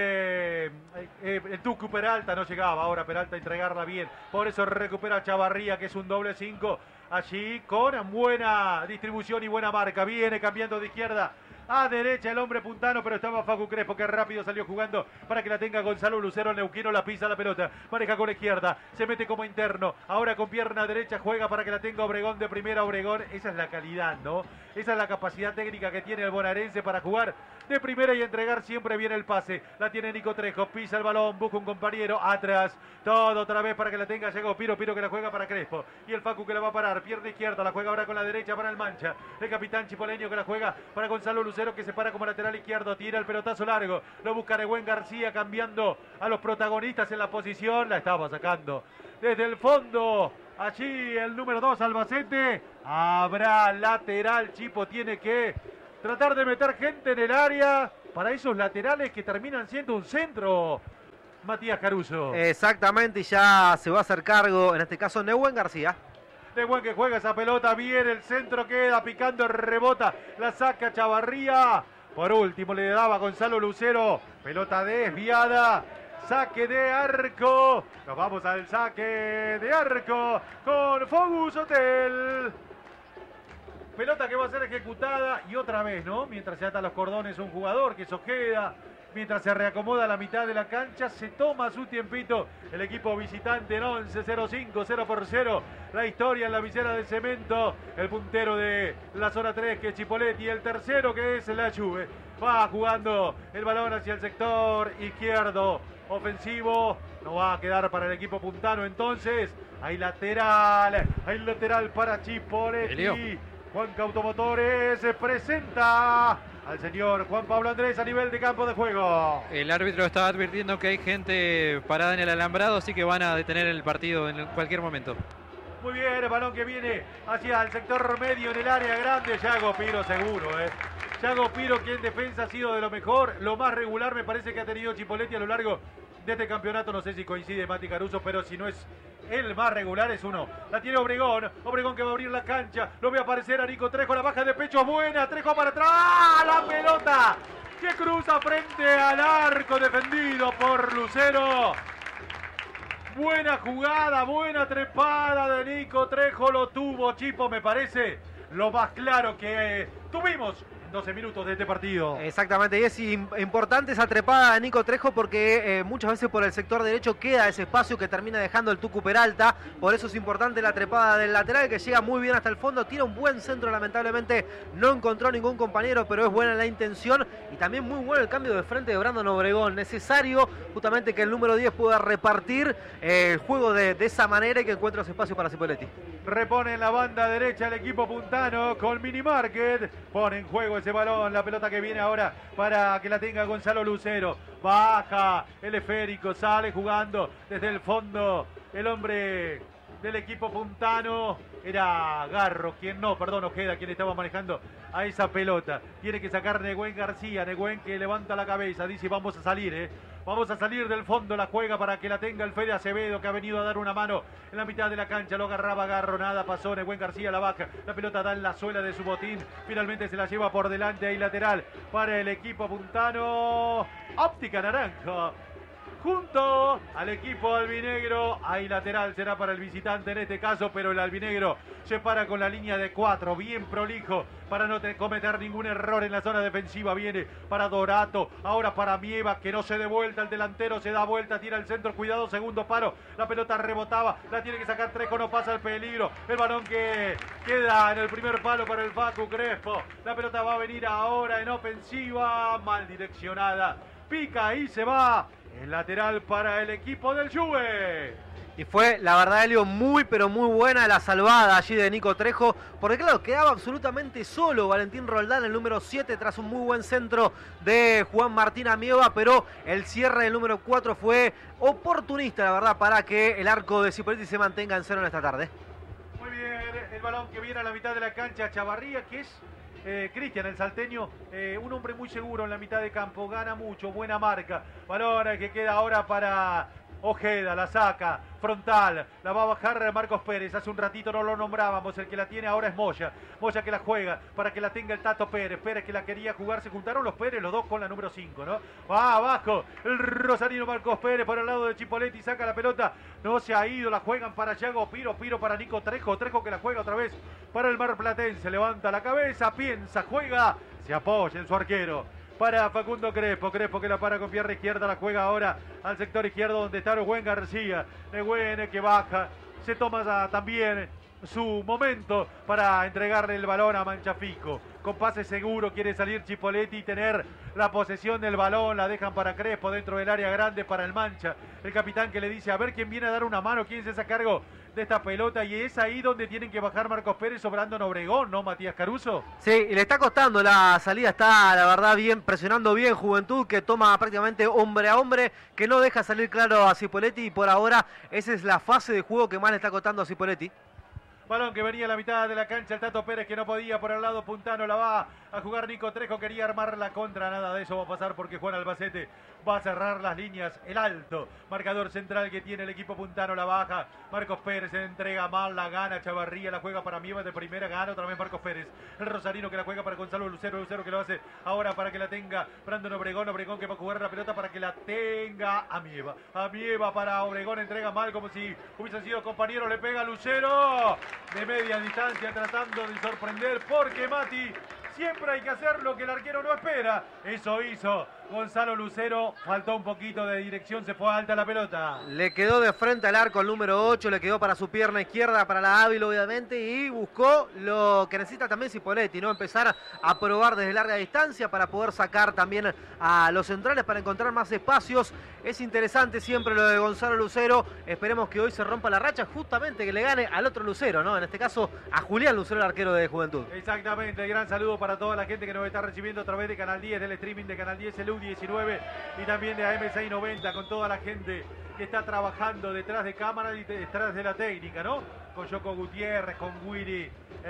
eh, eh, el Tucu Peralta. No llegaba ahora Peralta a entregarla bien. Por eso recupera Chavarría, que es un doble cinco. Allí con buena distribución y buena marca. Viene cambiando de izquierda a derecha el hombre puntano, pero estaba Facu Crespo, que rápido salió jugando para que la tenga Gonzalo Lucero. Neuquino la pisa la pelota, maneja con la izquierda, se mete como interno, ahora con pierna derecha juega para que la tenga Obregón de primera. Obregón, esa es la calidad, ¿no? Esa es la capacidad técnica que tiene el bonaerense para jugar de primera y entregar siempre bien el pase. La tiene Nico Trejo, pisa el balón, busca un compañero atrás, todo otra vez para que la tenga. Llegó Piro, Piro que la juega para Crespo y el Facu que la va a parar, pierna izquierda, la juega ahora con la derecha para el Mancha, el capitán chipoleño que la juega para Gonzalo Lucero, que se para como lateral izquierdo, tira el pelotazo largo, lo busca Nehuen García cambiando a los protagonistas en la posición, la estaba sacando desde el fondo. Allí el número dos, Albacete. Habrá lateral. Chipo tiene que tratar de meter gente en el área para esos laterales que terminan siendo un centro. Matías Caruso. Exactamente, y ya se va a hacer cargo, en este caso, Nehuen García. Nehuen que juega esa pelota bien, el centro queda picando, rebota, la saca Chavarría. Por último le daba Gonzalo Lucero, pelota desviada. Saque de arco. Nos vamos al saque de arco con Focus Hotel. Pelota que va a ser ejecutada y otra vez, ¿no? Mientras se ata los cordones un jugador, que es Ojeda. Mientras se reacomoda la mitad de la cancha, se toma su tiempito el equipo visitante en once, cero cinco, cero por cero. La historia en la visera de cemento. El puntero de la zona tres, que es Chipoletti. El tercero, que es la Juve. Va jugando el balón hacia el sector izquierdo ofensivo. No va a quedar para el equipo puntano. Entonces, hay lateral. Hay lateral para Chipoletti. Juanca Automotores se presenta al señor Juan Pablo Andrés a nivel de campo de juego. El árbitro estaba advirtiendo que hay gente parada en el alambrado, así que van a detener el partido en cualquier momento. Muy bien, el balón que viene hacia el sector medio en el área grande. Yago Piro seguro, eh. Yago Piro, que en defensa ha sido de lo mejor, lo más regular me parece que ha tenido Chipoletti a lo largo de este campeonato. No sé si coincide Mati Caruso, pero si no es el más regular es uno. La tiene Obregón, Obregón que va a abrir la cancha, lo ve aparecer a Nico Trejo, la baja de pecho buena, Trejo para atrás, la pelota que cruza frente al arco defendido por Lucero. Buena jugada, buena trepada de Nico Trejo, lo tuvo Chipo, me parece lo más claro que eh, tuvimos doce minutos de este partido. Exactamente, y es importante esa trepada de Nico Trejo porque eh, muchas veces por el sector derecho queda ese espacio que termina dejando el Tucu Peralta. Por eso es importante la trepada del lateral, que llega muy bien hasta el fondo, tira un buen centro, lamentablemente no encontró ningún compañero, pero es buena la intención y también muy bueno el cambio de frente de Brandon Obregón. Necesario justamente que el número diez pueda repartir eh, el juego de, de esa manera y que encuentre ese espacio para Cipoletti. Repone en la banda derecha el equipo puntano con Mini Market, pone en juego ese balón, la pelota que viene ahora para que la tenga Gonzalo Lucero. Baja el esférico, sale jugando desde el fondo el hombre del equipo puntano. Era Garro, quien no, perdón, Ojeda, quien estaba manejando a esa pelota. Tiene que sacar Nehuen García, Nehuen que levanta la cabeza, dice vamos a salir, eh. Vamos a salir del fondo, la juega para que la tenga el Fede Acevedo, que ha venido a dar una mano en la mitad de la cancha. Lo agarraba Garro, nada pasó. Nehuen García la baja. La pelota da en la suela de su botín. Finalmente se la lleva por delante. Ahí lateral para el equipo puntano. Óptica Naranja. Junto al equipo albinegro, hay lateral, será para el visitante en este caso, pero el albinegro se para con la línea de cuatro, bien prolijo, para no cometer ningún error en la zona defensiva. Viene para Dorato, ahora para Mieva, que no se dé vuelta, el delantero se da vuelta, tira el centro, cuidado, segundo paro, la pelota rebotaba, la tiene que sacar Trejo, no pasa el peligro, el balón que queda en el primer palo para el Facu Crespo, la pelota va a venir ahora en ofensiva, mal direccionada, pica y se va. El lateral para el equipo del Juve. Y fue, la verdad, Elio, muy pero muy buena la salvada allí de Nico Trejo, porque claro, quedaba absolutamente solo Valentín Roldán, el número siete, tras un muy buen centro de Juan Martín Amieva, pero el cierre del número cuatro fue oportunista, la verdad, para que el arco de Cipoletti se mantenga en cero en esta tarde. Muy bien, el balón que viene a la mitad de la cancha, Chavarría, que es Eh, Cristian, el salteño, eh, un hombre muy seguro en la mitad de campo, gana mucho, buena marca. Balón que queda ahora para Ojeda la saca, frontal, la va a bajar Marcos Pérez. Hace un ratito no lo nombrábamos, el que la tiene ahora es Moya. Moya que la juega para que la tenga el Tato Pérez. Pérez que la quería jugar, se juntaron los Pérez, los dos con la número cinco, ¿no? Va abajo el rosarino Marcos Pérez por el lado de Chipoletti, saca la pelota, no se ha ido, la juegan para Yago Piro, Piro para Nico Trejo, Trejo que la juega otra vez para el Marplatense, levanta la cabeza, piensa, juega, se apoya en su arquero. Para Facundo Crespo, Crespo que la para con pierna izquierda, la juega ahora al sector izquierdo donde está Nehuen García, Nehuen que baja, se toma también su momento para entregarle el balón a Manchafico. Con pase seguro quiere salir Chipoletti y tener la posesión del balón, la dejan para Crespo dentro del área grande para el Mancha. El capitán que le dice a ver quién viene a dar una mano, quién se hace cargo de esta pelota, y es ahí donde tienen que bajar Marcos Pérez sobre Brandon Obregón, ¿no, Matías Caruso? Sí, y le está costando la salida, está la verdad bien, presionando bien Juventud, que toma prácticamente hombre a hombre, que no deja salir claro a Cipoletti, y por ahora esa es la fase de juego que más le está costando a Cipoletti. Balón que venía a la mitad de la cancha, el Tato Pérez que no podía por el lado puntano, la va a jugar Nico Trejo, quería armar la contra, nada de eso va a pasar porque Juan Albacete va a cerrar las líneas, el alto marcador central que tiene el equipo puntano, la baja, Marcos Pérez se entrega mal, la gana Chavarría, la juega para Mieva de primera, gana otra vez Marcos Pérez, el rosarino que la juega para Gonzalo Lucero, Lucero que lo hace ahora para que la tenga Brandon Obregón, Obregón que va a jugar la pelota para que la tenga a Mieva, a Mieva para Obregón, entrega mal como si hubiesen sido compañeros, le pega Lucero de media distancia tratando de sorprender porque Mati siempre hay que hacer lo que el arquero no espera. Eso hizo Gonzalo Lucero, faltó un poquito de dirección, se fue alta la pelota. Le quedó de frente al arco el número ocho, le quedó para su pierna izquierda, para la hábil obviamente, y buscó lo que necesita también Cipoletti, ¿no? Empezar a probar desde larga distancia para poder sacar también a los centrales, para encontrar más espacios. Es interesante siempre lo de Gonzalo Lucero, esperemos que hoy se rompa la racha, justamente que le gane al otro Lucero, ¿no? En este caso a Julián Lucero, el arquero de Juventud. Exactamente, gran saludo para toda la gente que nos está recibiendo a través de Canal diez, del streaming de Canal diez, el U diecinueve y también de A M seiscientos noventa, con toda la gente que está trabajando detrás de cámara y detrás de la técnica, ¿no? Con Yoko Gutiérrez, con Willy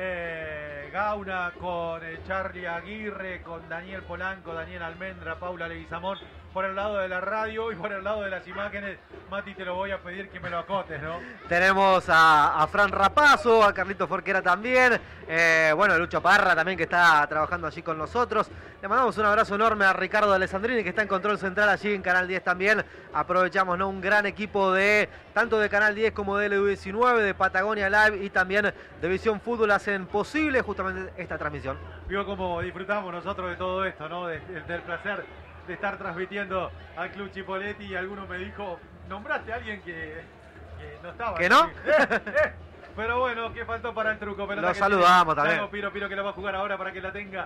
eh, Gauna, con eh, Charlie Aguirre, con Daniel Polanco, Daniel Almendra, Paula Leguizamón, por el lado de la radio y por el lado de las imágenes. Mati, te lo voy a pedir que me lo acotes, ¿no? Tenemos a, a Fran Rapazo, a Carlito Forquera también, eh, bueno, a Lucho Parra también que está trabajando allí con nosotros. Le mandamos un abrazo enorme a Ricardo Alessandrini que está en control central allí en Canal diez también. Aprovechamos, ¿no? Un gran equipo de tanto de Canal diez como de L U diecinueve, de Patagonia Live y también de Visión Fútbol hacen posible justamente esta transmisión. Vio cómo disfrutamos nosotros de todo esto, ¿no? De, de, del placer de estar transmitiendo al Club Chipoletti, y alguno me dijo, nombraste a alguien que, que no estaba. ¿Que no? Eh, eh. Pero bueno, ¿qué faltó para el truco? Pelota Lo que saludamos tiene, también. Piro, Piro que la va a jugar ahora para que la tenga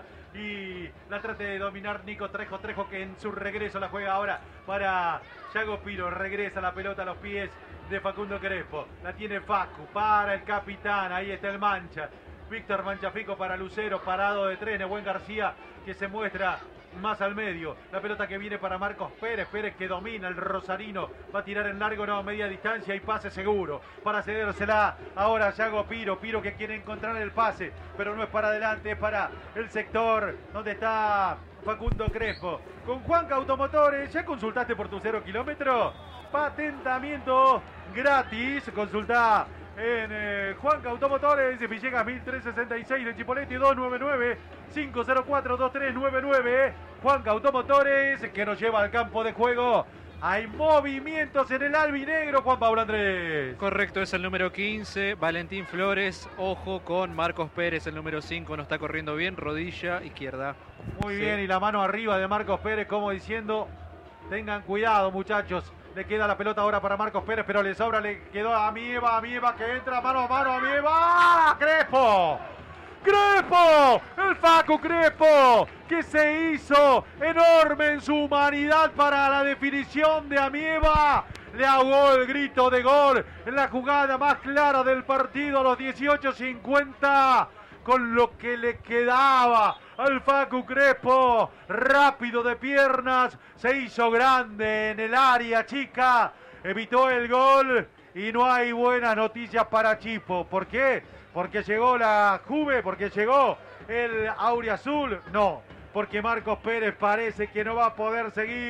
y la trate de dominar Nico Trejo. Trejo que en su regreso la juega ahora para Yago Piro. Regresa la pelota a los pies de Facundo Crespo. La tiene Facu para el capitán. Ahí está el Mancha. Víctor Manchafico para Lucero, parado de tres. Nehuen García que se muestra más al medio, la pelota que viene para Marcos Pérez, Pérez que domina, el rosarino va a tirar en largo, no, media distancia y pase seguro, para cedérsela ahora Yago Piro, Piro que quiere encontrar el pase, pero no es para adelante, es para el sector donde está Facundo Crespo, con Juanca Automotores. ¿Ya consultaste por tu cero kilómetro? Patentamiento gratis, consulta en eh, Juanca Automotores, Villegas mil trescientos sesenta y seis de Chipoletti, dos nueve nueve, cinco cero cuatro, dos tres nueve nueve. Juanca Automotores que nos lleva al campo de juego. Hay movimientos en el albinegro, Juan Pablo Andrés. Correcto, es el número quince, Valentín Flores. Ojo con Marcos Pérez, el número cinco, no está corriendo bien, rodilla izquierda. Muy sí. bien, y la mano arriba de Marcos Pérez, como diciendo, tengan cuidado muchachos. Le queda la pelota ahora para Marcos Pérez, pero le sobra, le quedó a Mieva, a Mieva que entra mano a mano, a Mieva. ¡Crespo! ¡Crespo! ¡El Facu Crespo! Que se hizo enorme en su humanidad para la definición de Amieva. Le ahogó el grito de gol en la jugada más clara del partido a los dieciocho cincuenta. Con lo que le quedaba al Facu Crespo, rápido de piernas, se hizo grande en el área chica, evitó el gol y no hay buenas noticias para Chipo. ¿Por qué? Porque llegó la Juve, porque llegó el Auriazul, no, porque Marcos Pérez parece que no va a poder seguir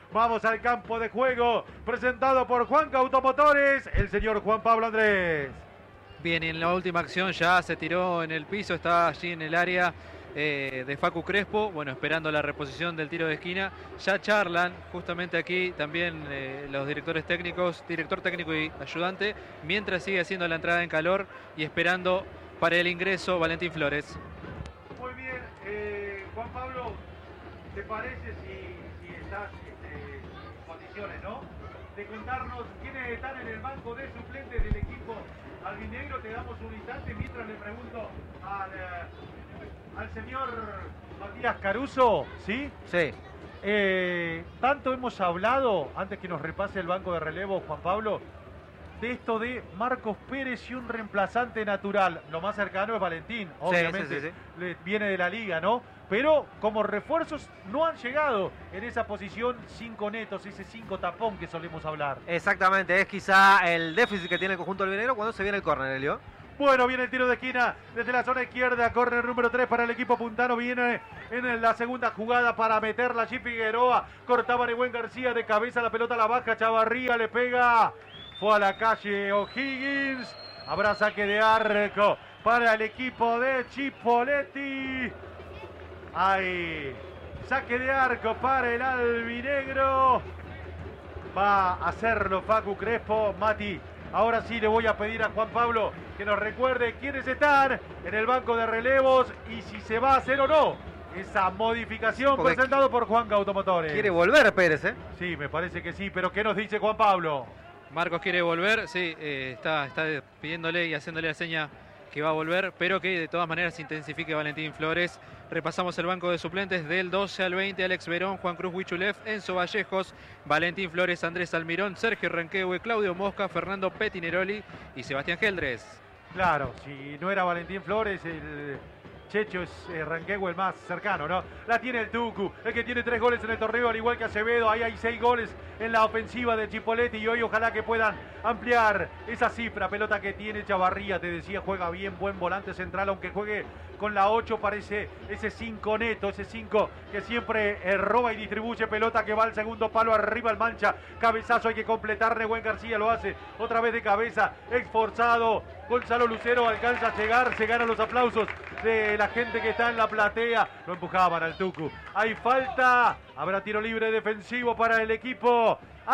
Vamos al campo de juego, presentado por Juanca Automotores, el señor Juan Pablo Andrés. Bien, y en la última acción ya se tiró en el piso, está allí en el área eh, de Facu Crespo, bueno, esperando la reposición del tiro de esquina. Ya charlan justamente aquí también eh, los directores técnicos, director técnico y ayudante, mientras sigue haciendo la entrada en calor y esperando para el ingreso Valentín Flores. Muy bien, eh, Juan Pablo, ¿te parece si, si estás este, en condiciones, ¿no? De contarnos quiénes están en el banco de suplentes del equipo albinegro? Te damos un instante mientras le pregunto al, eh, al señor Matías Caruso, ¿sí? Sí. Eh, tanto hemos hablado, antes que nos repase el banco de relevo, Juan Pablo, de esto de Marcos Pérez y un reemplazante natural. Lo más cercano es Valentín, obviamente, sí, sí, sí. Le viene de la liga, ¿no? Pero como refuerzos no han llegado en esa posición cinco netos, ese cinco tapón que solemos hablar. Exactamente, es quizá el déficit que tiene el conjunto albinegro cuando se viene el córner, Elio. Bueno, viene el tiro de esquina desde la zona izquierda, córner número tres para el equipo puntano, viene en la segunda jugada para meterla allí Figueroa, cortaba Nehuen García de cabeza, la pelota la baja, Chavarría le pega, fue a la calle O'Higgins, habrá saque de arco para el equipo de Chipoleti. Hay saque de arco para el albinegro. Va a hacerlo Facu Crespo. Mati, ahora sí le voy a pedir a Juan Pablo que nos recuerde quiénes están en el banco de relevos y si se va a hacer o no esa modificación. Porque presentado por Juanca Automotores. Quiere volver Pérez, ¿eh? Sí, me parece que sí, pero ¿qué nos dice Juan Pablo? Marcos quiere volver, sí, eh, está, está pidiéndole y haciéndole la seña que va a volver, pero que de todas maneras se intensifique Valentín Flores. Repasamos el banco de suplentes del doce al veinte, Alex Verón, Juan Cruz Huichulef, Enzo Vallejos, Valentín Flores, Andrés Almirón, Sergio Renquehue, Claudio Mosca, Fernando Petineroli y Sebastián Geldres. Claro, si no era Valentín Flores, el Checho es eh, Renquehue el más cercano, ¿no? La tiene el Tucu, el que tiene tres goles en el torneo, al igual que Acevedo. Ahí hay seis goles en la ofensiva de Chipoleti y hoy ojalá que puedan ampliar esa cifra. Pelota que tiene Chavarría, te decía, juega bien, buen volante central, aunque juegue con la ocho, parece ese cinco neto, ese cinco que siempre eh, roba y distribuye pelota, que va al segundo palo, arriba el mancha, cabezazo, hay que completar, Nehuen García lo hace, otra vez de cabeza, esforzado, Gonzalo Lucero alcanza a llegar, se ganan los aplausos de la gente que está en la platea, lo empujaban al Tucu, hay falta, habrá tiro libre defensivo para el equipo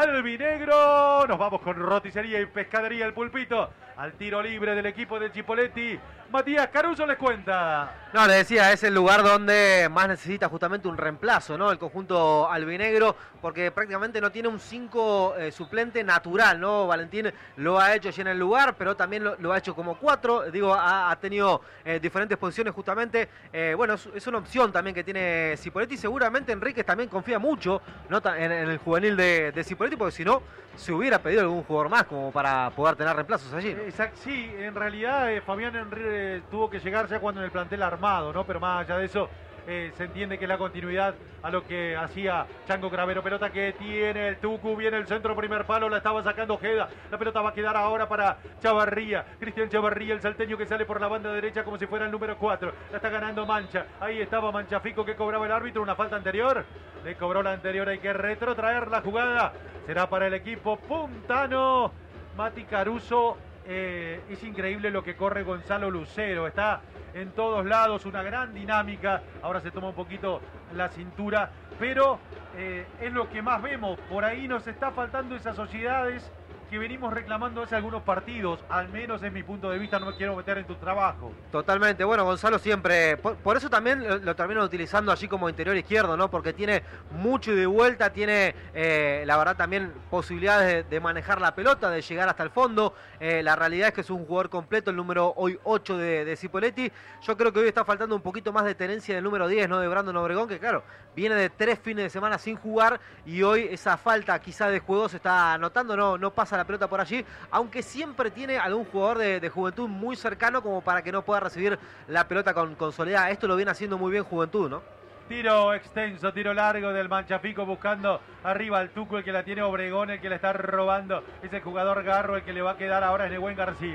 albinegro. Nos vamos con roticería y pescadería El Pulpito al tiro libre del equipo de Chipoleti. Matías Caruso les cuenta. No, le decía, es el lugar donde más necesita justamente un reemplazo, ¿no? El conjunto albinegro, porque prácticamente no tiene un cinco eh, suplente natural, ¿no? Valentín lo ha hecho ya en el lugar, pero también lo, lo ha hecho como cuatro. Digo, ha, ha tenido eh, diferentes posiciones justamente. Eh, bueno, es, es una opción también que tiene Chipoleti. Seguramente Enríquez también confía mucho, ¿no? en, en el juvenil de, de Chipoleti, porque si no, se hubiera pedido algún jugador más como para poder tener reemplazos allí, ¿no? Exacto, sí, en realidad eh, Fabián Enríquez tuvo que llegar ya cuando en el plantel armado, ¿no? Pero más allá de eso, eh, se entiende que la continuidad a lo que hacía Chango Cravero. Pelota que tiene el Tucu, viene el centro, primer palo, la estaba sacando Ojeda. La pelota va a quedar ahora para Chavarría. Cristian Chavarría, el salteño que sale por la banda derecha como si fuera el número cuatro. La está ganando Mancha. Ahí estaba Manchafico que cobraba el árbitro. Una falta anterior. Le cobró la anterior, hay que retrotraer la jugada. Será para el equipo puntano. Mati Caruso. Eh, es increíble lo que corre Gonzalo Lucero, está en todos lados, una gran dinámica, ahora se toma un poquito la cintura, pero eh, es lo que más vemos, por ahí nos está faltando esas sociedades que venimos reclamando hace algunos partidos, al menos es mi punto de vista, no me quiero meter en tu trabajo. Totalmente, bueno, Gonzalo siempre, por, por eso también lo, lo terminan utilizando allí como interior izquierdo, ¿no? Porque tiene mucho de vuelta, tiene eh, la verdad también posibilidades de, de manejar la pelota, de llegar hasta el fondo. Eh, la realidad es que es un jugador completo, el número hoy ocho de, de Chipoleti. Yo creo que hoy está faltando un poquito más de tenencia del número diez, ¿no? De Brandon Obregón, que claro, viene de tres fines de semana sin jugar y hoy esa falta quizá de juego se está notando, no, no pasa la pelota por allí, aunque siempre tiene algún jugador de, de Juventud muy cercano como para que no pueda recibir la pelota con, con soledad. Esto lo viene haciendo muy bien Juventud, ¿no? Tiro extenso, tiro largo del Manchafico buscando arriba al Tuco, el que la tiene Obregón, el que la está robando. Es el jugador Garro, el que le va a quedar ahora es Nehuen García.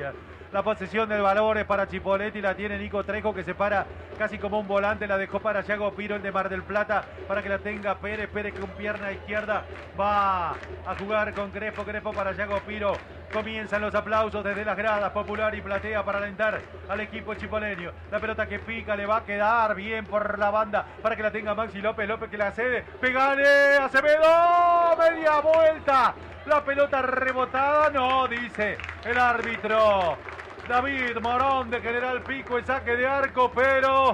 La posesión del balón es para Chipoletti, la tiene Nico Trejo que se para casi como un volante, la dejó para Yago Piro, el de Mar del Plata, para que la tenga Pérez, Pérez con pierna izquierda va a jugar con Crespo, Crespo para Yago Piro. Comienzan los aplausos desde las gradas, Popular y Platea para alentar al equipo chipoleño. La pelota que pica le va a quedar bien por la banda para que la tenga Maxi López, López que la cede, pegale, Acevedo, media vuelta. La pelota rebotada, no, dice el árbitro David Morón de General Pico, el saque de arco, pero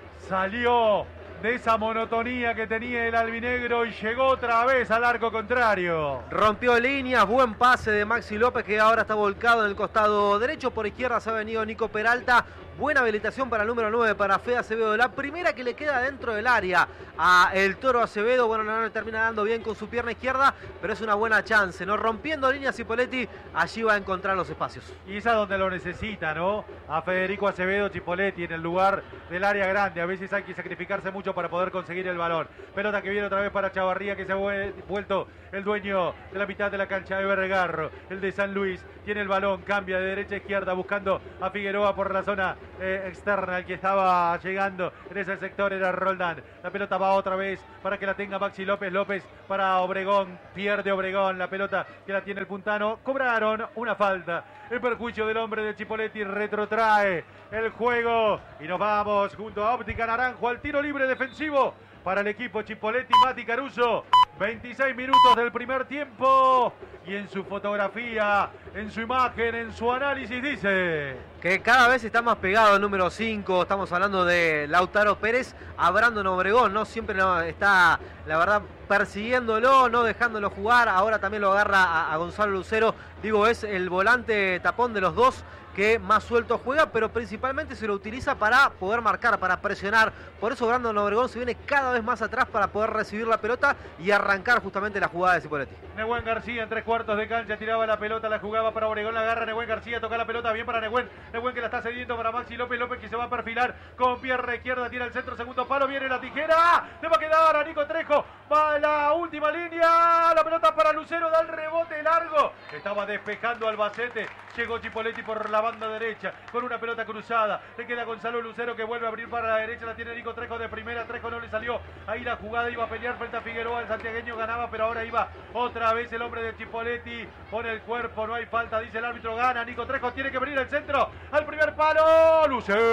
salió de esa monotonía que tenía el albinegro y llegó otra vez al arco contrario. Rompió líneas, buen pase de Maxi López que ahora está volcado en el costado derecho. Por izquierda se ha venido Nico Peralta. Buena habilitación para el número nueve, para Fede Acevedo. La primera que le queda dentro del área a el Toro Acevedo. Bueno, no le termina dando bien con su pierna izquierda, pero es una buena chance, ¿no? Rompiendo líneas Cipoletti, allí va a encontrar los espacios. Y es a donde lo necesita, ¿no? A Federico Acevedo Chipoletti en el lugar del área grande. A veces hay que sacrificarse mucho para poder conseguir el balón. Pelota que viene otra vez para Chavarría, que se ha vuelto el dueño de la mitad de la cancha de Bergarro. El de San Luis tiene el balón, cambia de derecha a izquierda buscando a Figueroa por la zona eh, externa. El que estaba llegando en ese sector era Roldán. La pelota va otra vez para que la tenga Maxi López. López para Obregón, pierde Obregón. La pelota que la tiene el puntano. Cobraron una falta en perjuicio del hombre de Chipoletti. Retrotrae el juego y nos vamos junto a Óptica Naranjo al tiro libre defensivo para el equipo Chipoletti. Mati Caruso, veintiséis minutos del primer tiempo, y en su fotografía, en su imagen, en su análisis dice que cada vez está más pegado el número cinco. Estamos hablando de Lautaro Pérez a Brandon Obregón, ¿no? Siempre no, está, la verdad, persiguiéndolo, no dejándolo jugar. Ahora también lo agarra a, a Gonzalo Lucero. Digo, es el volante tapón de los dos que más suelto juega, pero principalmente se lo utiliza para poder marcar, para presionar. Por eso Brandon Obregón se viene cada vez más atrás para poder recibir la pelota y arrancar justamente la jugada de Cipoletti. Nehuen García en tres cuartos de cancha, tiraba la pelota, la jugaba para Obregón, la agarra Nehuen García, toca la pelota bien para Nehuen. Nehuen que la está cediendo para Maxi López, López que se va a perfilar con pierna izquierda, tira el centro, segundo palo, viene la tijera, le va a quedar a Nico Trejo, va a la última línea, la pelota para Lucero, da el rebote largo, estaba despejando Albacete, llegó Chipoletti por la banda derecha, con una pelota cruzada, le queda Gonzalo Lucero que vuelve a abrir para la derecha, la tiene Nico Trejo de primera, Trejo no le salió, ahí la jugada iba a pelear frente a Figueroa, el santiagueño ganaba, pero ahora iba otra vez el hombre de Chipoletti, pone el cuerpo, no hay falta, dice el árbitro, gana Nico Trejo, tiene que venir el centro, al primer palo,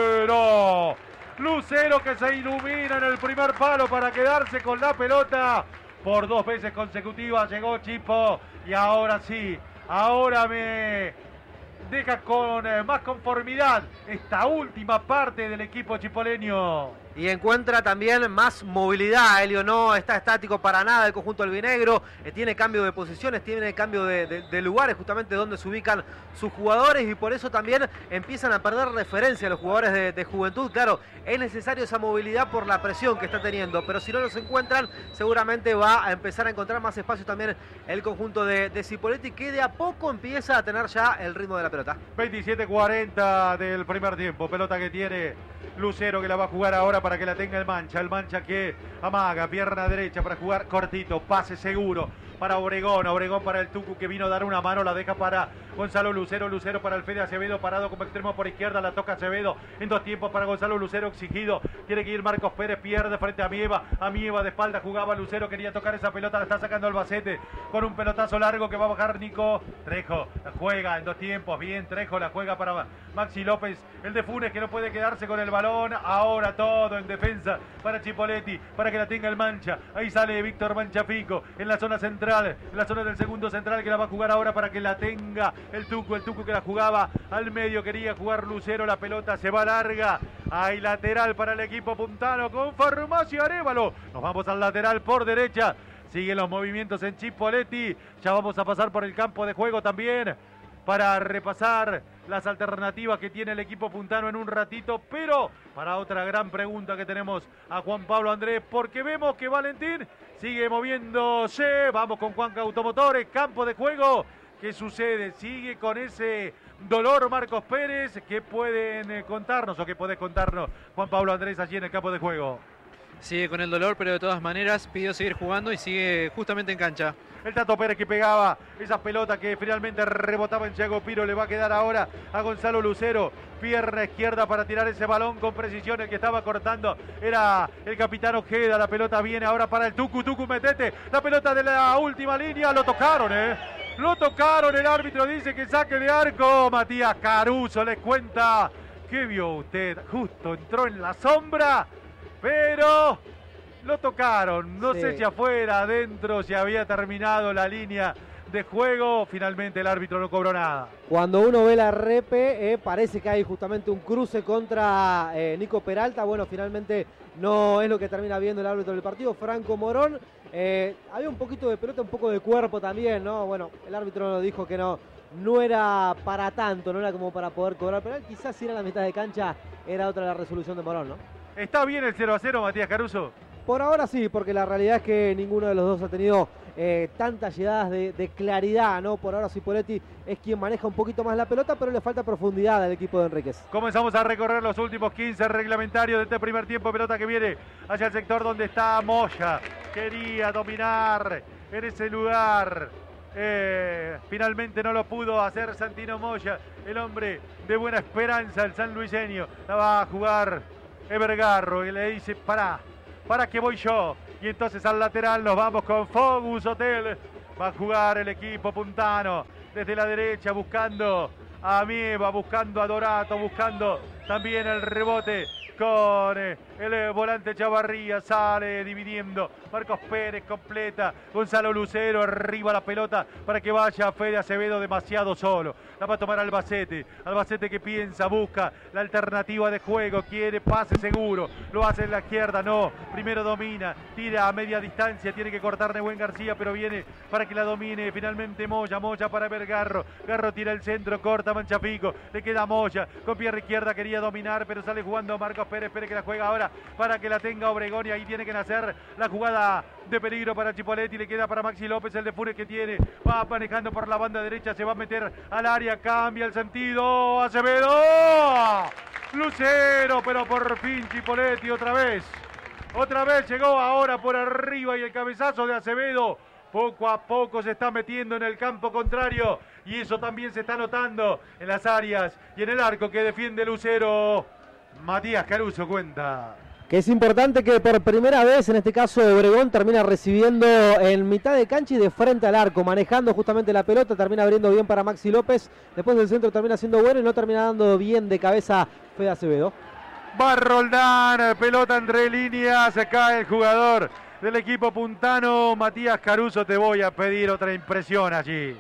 Lucero, Lucero que se ilumina en el primer palo para quedarse con la pelota, por dos veces consecutivas llegó Chipo, y ahora sí, ahora me deja con eh, más conformidad esta última parte del equipo chipoleño. Y encuentra también más movilidad, Helio, no está estático para nada el conjunto albinegro, eh, tiene cambio de posiciones, tiene cambio de, de, de lugares justamente donde se ubican sus jugadores, y por eso también empiezan a perder referencia los jugadores de, de Juventud. Claro, es necesario esa movilidad por la presión que está teniendo, pero si no los encuentran, seguramente va a empezar a encontrar más espacio también el conjunto de, de Cipoletti, que de a poco empieza a tener ya el ritmo de la pelota. veintisiete cuarenta del primer tiempo, pelota que tiene Lucero, que la va a jugar ahora para que la tenga el Mancha, el Mancha que amaga, pierna derecha para jugar cortito, pase seguro para Obregón, Obregón para el Tucu que vino a dar una mano, la deja para Gonzalo Lucero, Lucero para el Fede Acevedo, parado como extremo por izquierda, la toca Acevedo, en dos tiempos para Gonzalo Lucero, exigido, tiene que ir Marcos Pérez, pierde frente a Mieva, a Mieva de espalda jugaba Lucero, quería tocar esa pelota, la está sacando Albacete, con un pelotazo largo que va a bajar Nico Trejo, la juega en dos tiempos, bien Trejo, la juega para Maxi López, el de Funes que no puede quedarse con el balón, ahora todo en defensa para Chipoletti, para que la tenga el Mancha, ahí sale Víctor Manchafico, en la zona central, en la zona del segundo central que la va a jugar ahora para que la tenga el Tucu, el Tucu que la jugaba al medio, quería jugar Lucero, la pelota se va larga, hay lateral para el equipo puntano con Farmacia Arévalo, nos vamos al lateral por derecha, siguen los movimientos en Chipoletti, ya vamos a pasar por el campo de juego también para repasar las alternativas que tiene el equipo puntano en un ratito, pero para otra gran pregunta que tenemos a Juan Pablo Andrés, porque vemos que Valentín sigue moviéndose, vamos con Juanca Automotores, campo de juego, ¿qué sucede? Sigue con ese dolor Marcos Pérez, ¿qué pueden contarnos o qué podés contarnos Juan Pablo Andrés allí en el campo de juego? sigue con el dolor, pero de todas maneras pidió seguir jugando y sigue justamente en cancha. El Tato Pérez que pegaba esa pelota que finalmente rebotaba en Thiago Piro. Le va a quedar ahora a Gonzalo Lucero. Pierna izquierda para tirar ese balón con precisión. El que estaba cortando era el capitán Ojeda. La pelota viene ahora para el Tucu. Tucu, metete. La pelota de la última línea. Lo tocaron, ¿eh? Lo tocaron. El árbitro dice que saque de arco. Matías Caruso les cuenta. ¿Qué vio usted? Justo entró en la sombra, pero lo tocaron. No sí. sé si afuera, adentro, si había terminado la línea de juego. Finalmente el árbitro no cobró nada. Cuando uno ve la repe, eh, parece que hay justamente un cruce contra eh, Nico Peralta. Bueno, finalmente no es lo que termina viendo el árbitro del partido, Franco Morón. Eh, había un poquito de pelota, un poco de cuerpo también, ¿no? Bueno, el árbitro nos dijo que no, no era para tanto, no era como para poder cobrar penal. Quizás si era la mitad de cancha, era otra la resolución de Morón, ¿no? ¿Está bien el cero a cero, Matías Caruso? Por ahora sí, porque la realidad es que ninguno de los dos ha tenido eh, tantas llegadas de, de claridad, ¿no? Por ahora Cipoletti es quien maneja un poquito más la pelota, pero le falta profundidad al equipo de Enríquez. Comenzamos a recorrer los últimos quince reglamentarios de este primer tiempo. Pelota que viene hacia el sector donde está Moya. Quería dominar en ese lugar. Eh, finalmente no lo pudo hacer Santino Moya, el hombre de Buena Esperanza, el sanluiseño. La va a jugar Evergarro y le dice: pará, para que voy yo. Y entonces al lateral nos vamos con Fogus Hotel. Va a jugar el equipo puntano desde la derecha, buscando a Mieva, buscando a Dorato, buscando también el rebote con el volante Chavarría. Sale dividiendo Marcos Pérez, completa Gonzalo Lucero, arriba la pelota para que vaya Fede Acevedo demasiado solo. La va a tomar Albacete, Albacete que piensa, busca la alternativa de juego, quiere pase seguro, lo hace en la izquierda, no, primero domina, tira a media distancia, tiene que cortar Nehuen García, pero viene para que la domine finalmente Moya, Moya para ver Garro, Garro tira el centro, corta Manchapico, le queda Moya, con pierna izquierda quería dominar, pero sale jugando Marcos Pérez, Pérez que la juega ahora para que la tenga Obregón y ahí tiene que nacer la jugada de peligro para Chipoletti, le queda para Maxi López, el de Funes que tiene, va manejando por la banda derecha, se va a meter al área, cambia el sentido, Acevedo, Lucero, pero por fin Chipoletti otra vez, otra vez llegó ahora por arriba y el cabezazo de Acevedo, poco a poco se está metiendo en el campo contrario y eso también se está notando en las áreas y en el arco que defiende Lucero. Matías Caruso cuenta que es importante que por primera vez, en este caso Obregón, termina recibiendo en mitad de cancha y de frente al arco, manejando justamente la pelota, termina abriendo bien para Maxi López, después del centro termina siendo bueno y no termina dando bien de cabeza Fede Acevedo. Va Roldán, pelota entre líneas, se cae el jugador del equipo puntano. Matías Caruso, te voy a pedir otra impresión allí.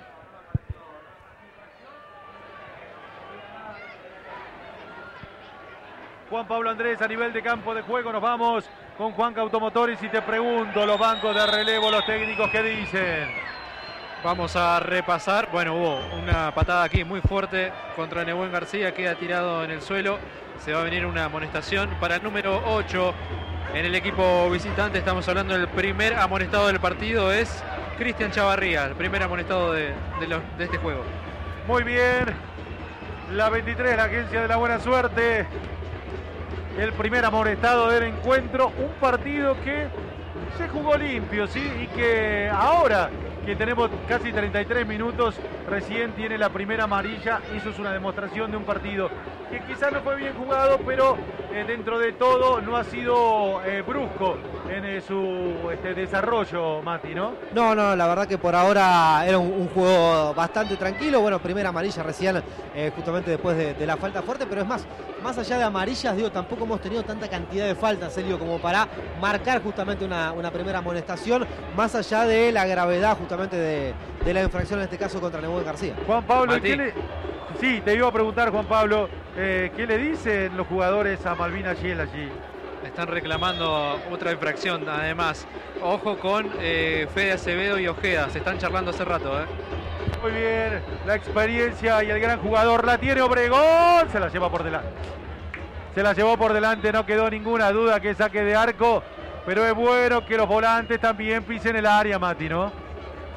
Juan Pablo Andrés a nivel de campo de juego. Nos vamos con Juanca Automotores y te pregunto, los bancos de relevo, los técnicos, ¿qué dicen? Vamos a repasar. Bueno, hubo una patada aquí muy fuerte contra Nehuen García, queda tirado en el suelo. Se va a venir una amonestación para el número ocho en el equipo visitante. Estamos hablando del primer amonestado del partido, es Cristian Chavarría, el primer amonestado de, de, los, de este juego. Muy bien, la veintitrés, la agencia de la buena suerte. El primer amonestado del encuentro, un partido que se jugó limpio, ¿sí? Y que ahora que tenemos casi treinta y tres minutos, recién tiene la primera amarilla. Eso es una demostración de un partido que quizás no fue bien jugado, pero eh, dentro de todo no ha sido eh, brusco en eh, su este, desarrollo, Mati, ¿no? No, no, la verdad que por ahora era un, un juego bastante tranquilo. Bueno, primera amarilla recién, eh, justamente después de, de la falta fuerte, pero es más, más allá de amarillas, digo, tampoco hemos tenido tanta cantidad de faltas, Celio, como para marcar justamente una, una primera amonestación, más allá de la gravedad justamente de, de la infracción, en este caso contra Nehuen García. Juan Pablo, ¿qué le... sí, te iba a preguntar, Juan Pablo, eh, ¿qué le dicen los jugadores a Malvina Giel allí? Están reclamando otra infracción, además. Ojo con eh, Fede Acevedo y Ojeda, se están charlando hace rato, ¿eh? Muy bien, la experiencia y el gran jugador la tiene Obregón, se la lleva por delante. Se la llevó por delante, no quedó ninguna duda que saque de arco, pero es bueno que los volantes también pisen el área, Mati, ¿no?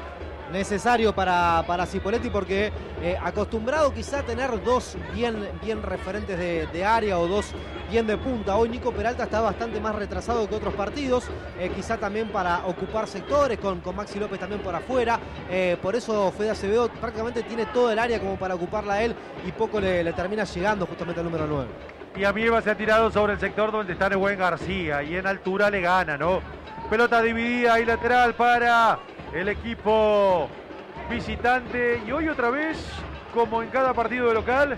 necesario para, para Cipoletti, porque eh, acostumbrado quizá a tener dos bien, bien referentes de, de área o dos bien de punta. Hoy Nico Peralta está bastante más retrasado que otros partidos, eh, quizá también para ocupar sectores, con, con Maxi López también por afuera. Eh, por eso Fede Acevedo prácticamente tiene todo el área como para ocuparla él y poco le, le termina llegando justamente al número nueve. Y Amieva se ha tirado sobre el sector donde está Nebuen García y en altura le gana, ¿no? Pelota dividida y lateral para el equipo visitante. Y hoy otra vez, como en cada partido de local,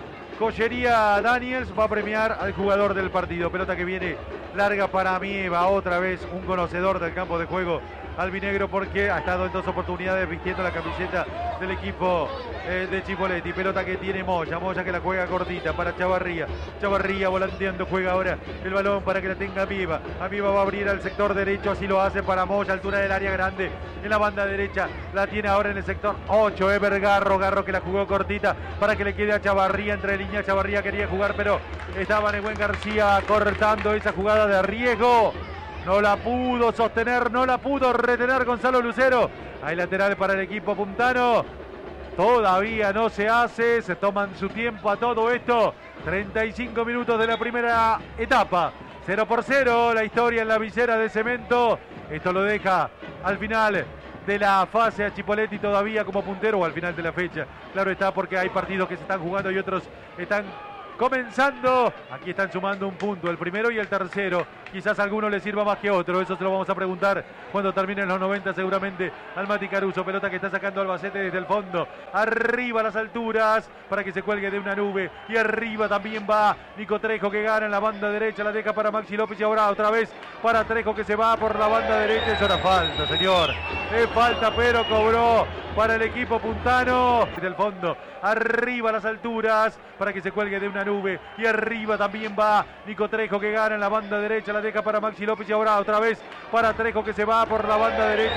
Collería Daniels va a premiar al jugador del partido. Pelota que viene larga para Amieva, otra vez un conocedor del campo de juego albinegro, porque ha estado en dos oportunidades vistiendo la camiseta del equipo eh, de Cipoletti. Pelota que tiene Moya, Moya que la juega cortita para Chavarría, Chavarría volanteando, juega ahora el balón para que la tenga Amieva. Amieva va a abrir al sector derecho, así lo hace para Moya, altura del área grande en la banda derecha, la tiene ahora en el sector ocho, Ever Garro, Garro que la jugó cortita para que le quede a Chavarría, entre líneas Chavarría quería jugar, pero estaba Nebuen García cortando esa jugada de riesgo. No la pudo sostener, no la pudo retener Gonzalo Lucero. Hay lateral para el equipo puntano. Todavía no se hace, se toman su tiempo a todo esto. treinta y cinco minutos de la primera etapa. cero por cero, la historia en la visera de Cemento. Esto lo deja al final de la fase a Cipoletti todavía como puntero, o al final de la fecha. Claro está, porque hay partidos que se están jugando y otros están comenzando. Aquí están sumando un punto, el primero y el tercero. Quizás a alguno le sirva más que otro, eso se lo vamos a preguntar cuando terminen los noventa seguramente al Mati Caruso. Pelota que está sacando Albacete desde el fondo, arriba a las alturas para que se cuelgue de una nube, y arriba también va Nico Trejo que gana en la banda derecha, la deja para Maxi López y ahora otra vez para Trejo que se va por la banda derecha. Eso era falta, señor, es falta, pero cobró para el equipo puntano. Desde el fondo, arriba a las alturas para que se cuelgue de una nube, y arriba también va Nico Trejo que gana en la banda derecha, la deja para Maxi López y ahora otra vez para Trejo que se va por la banda derecha.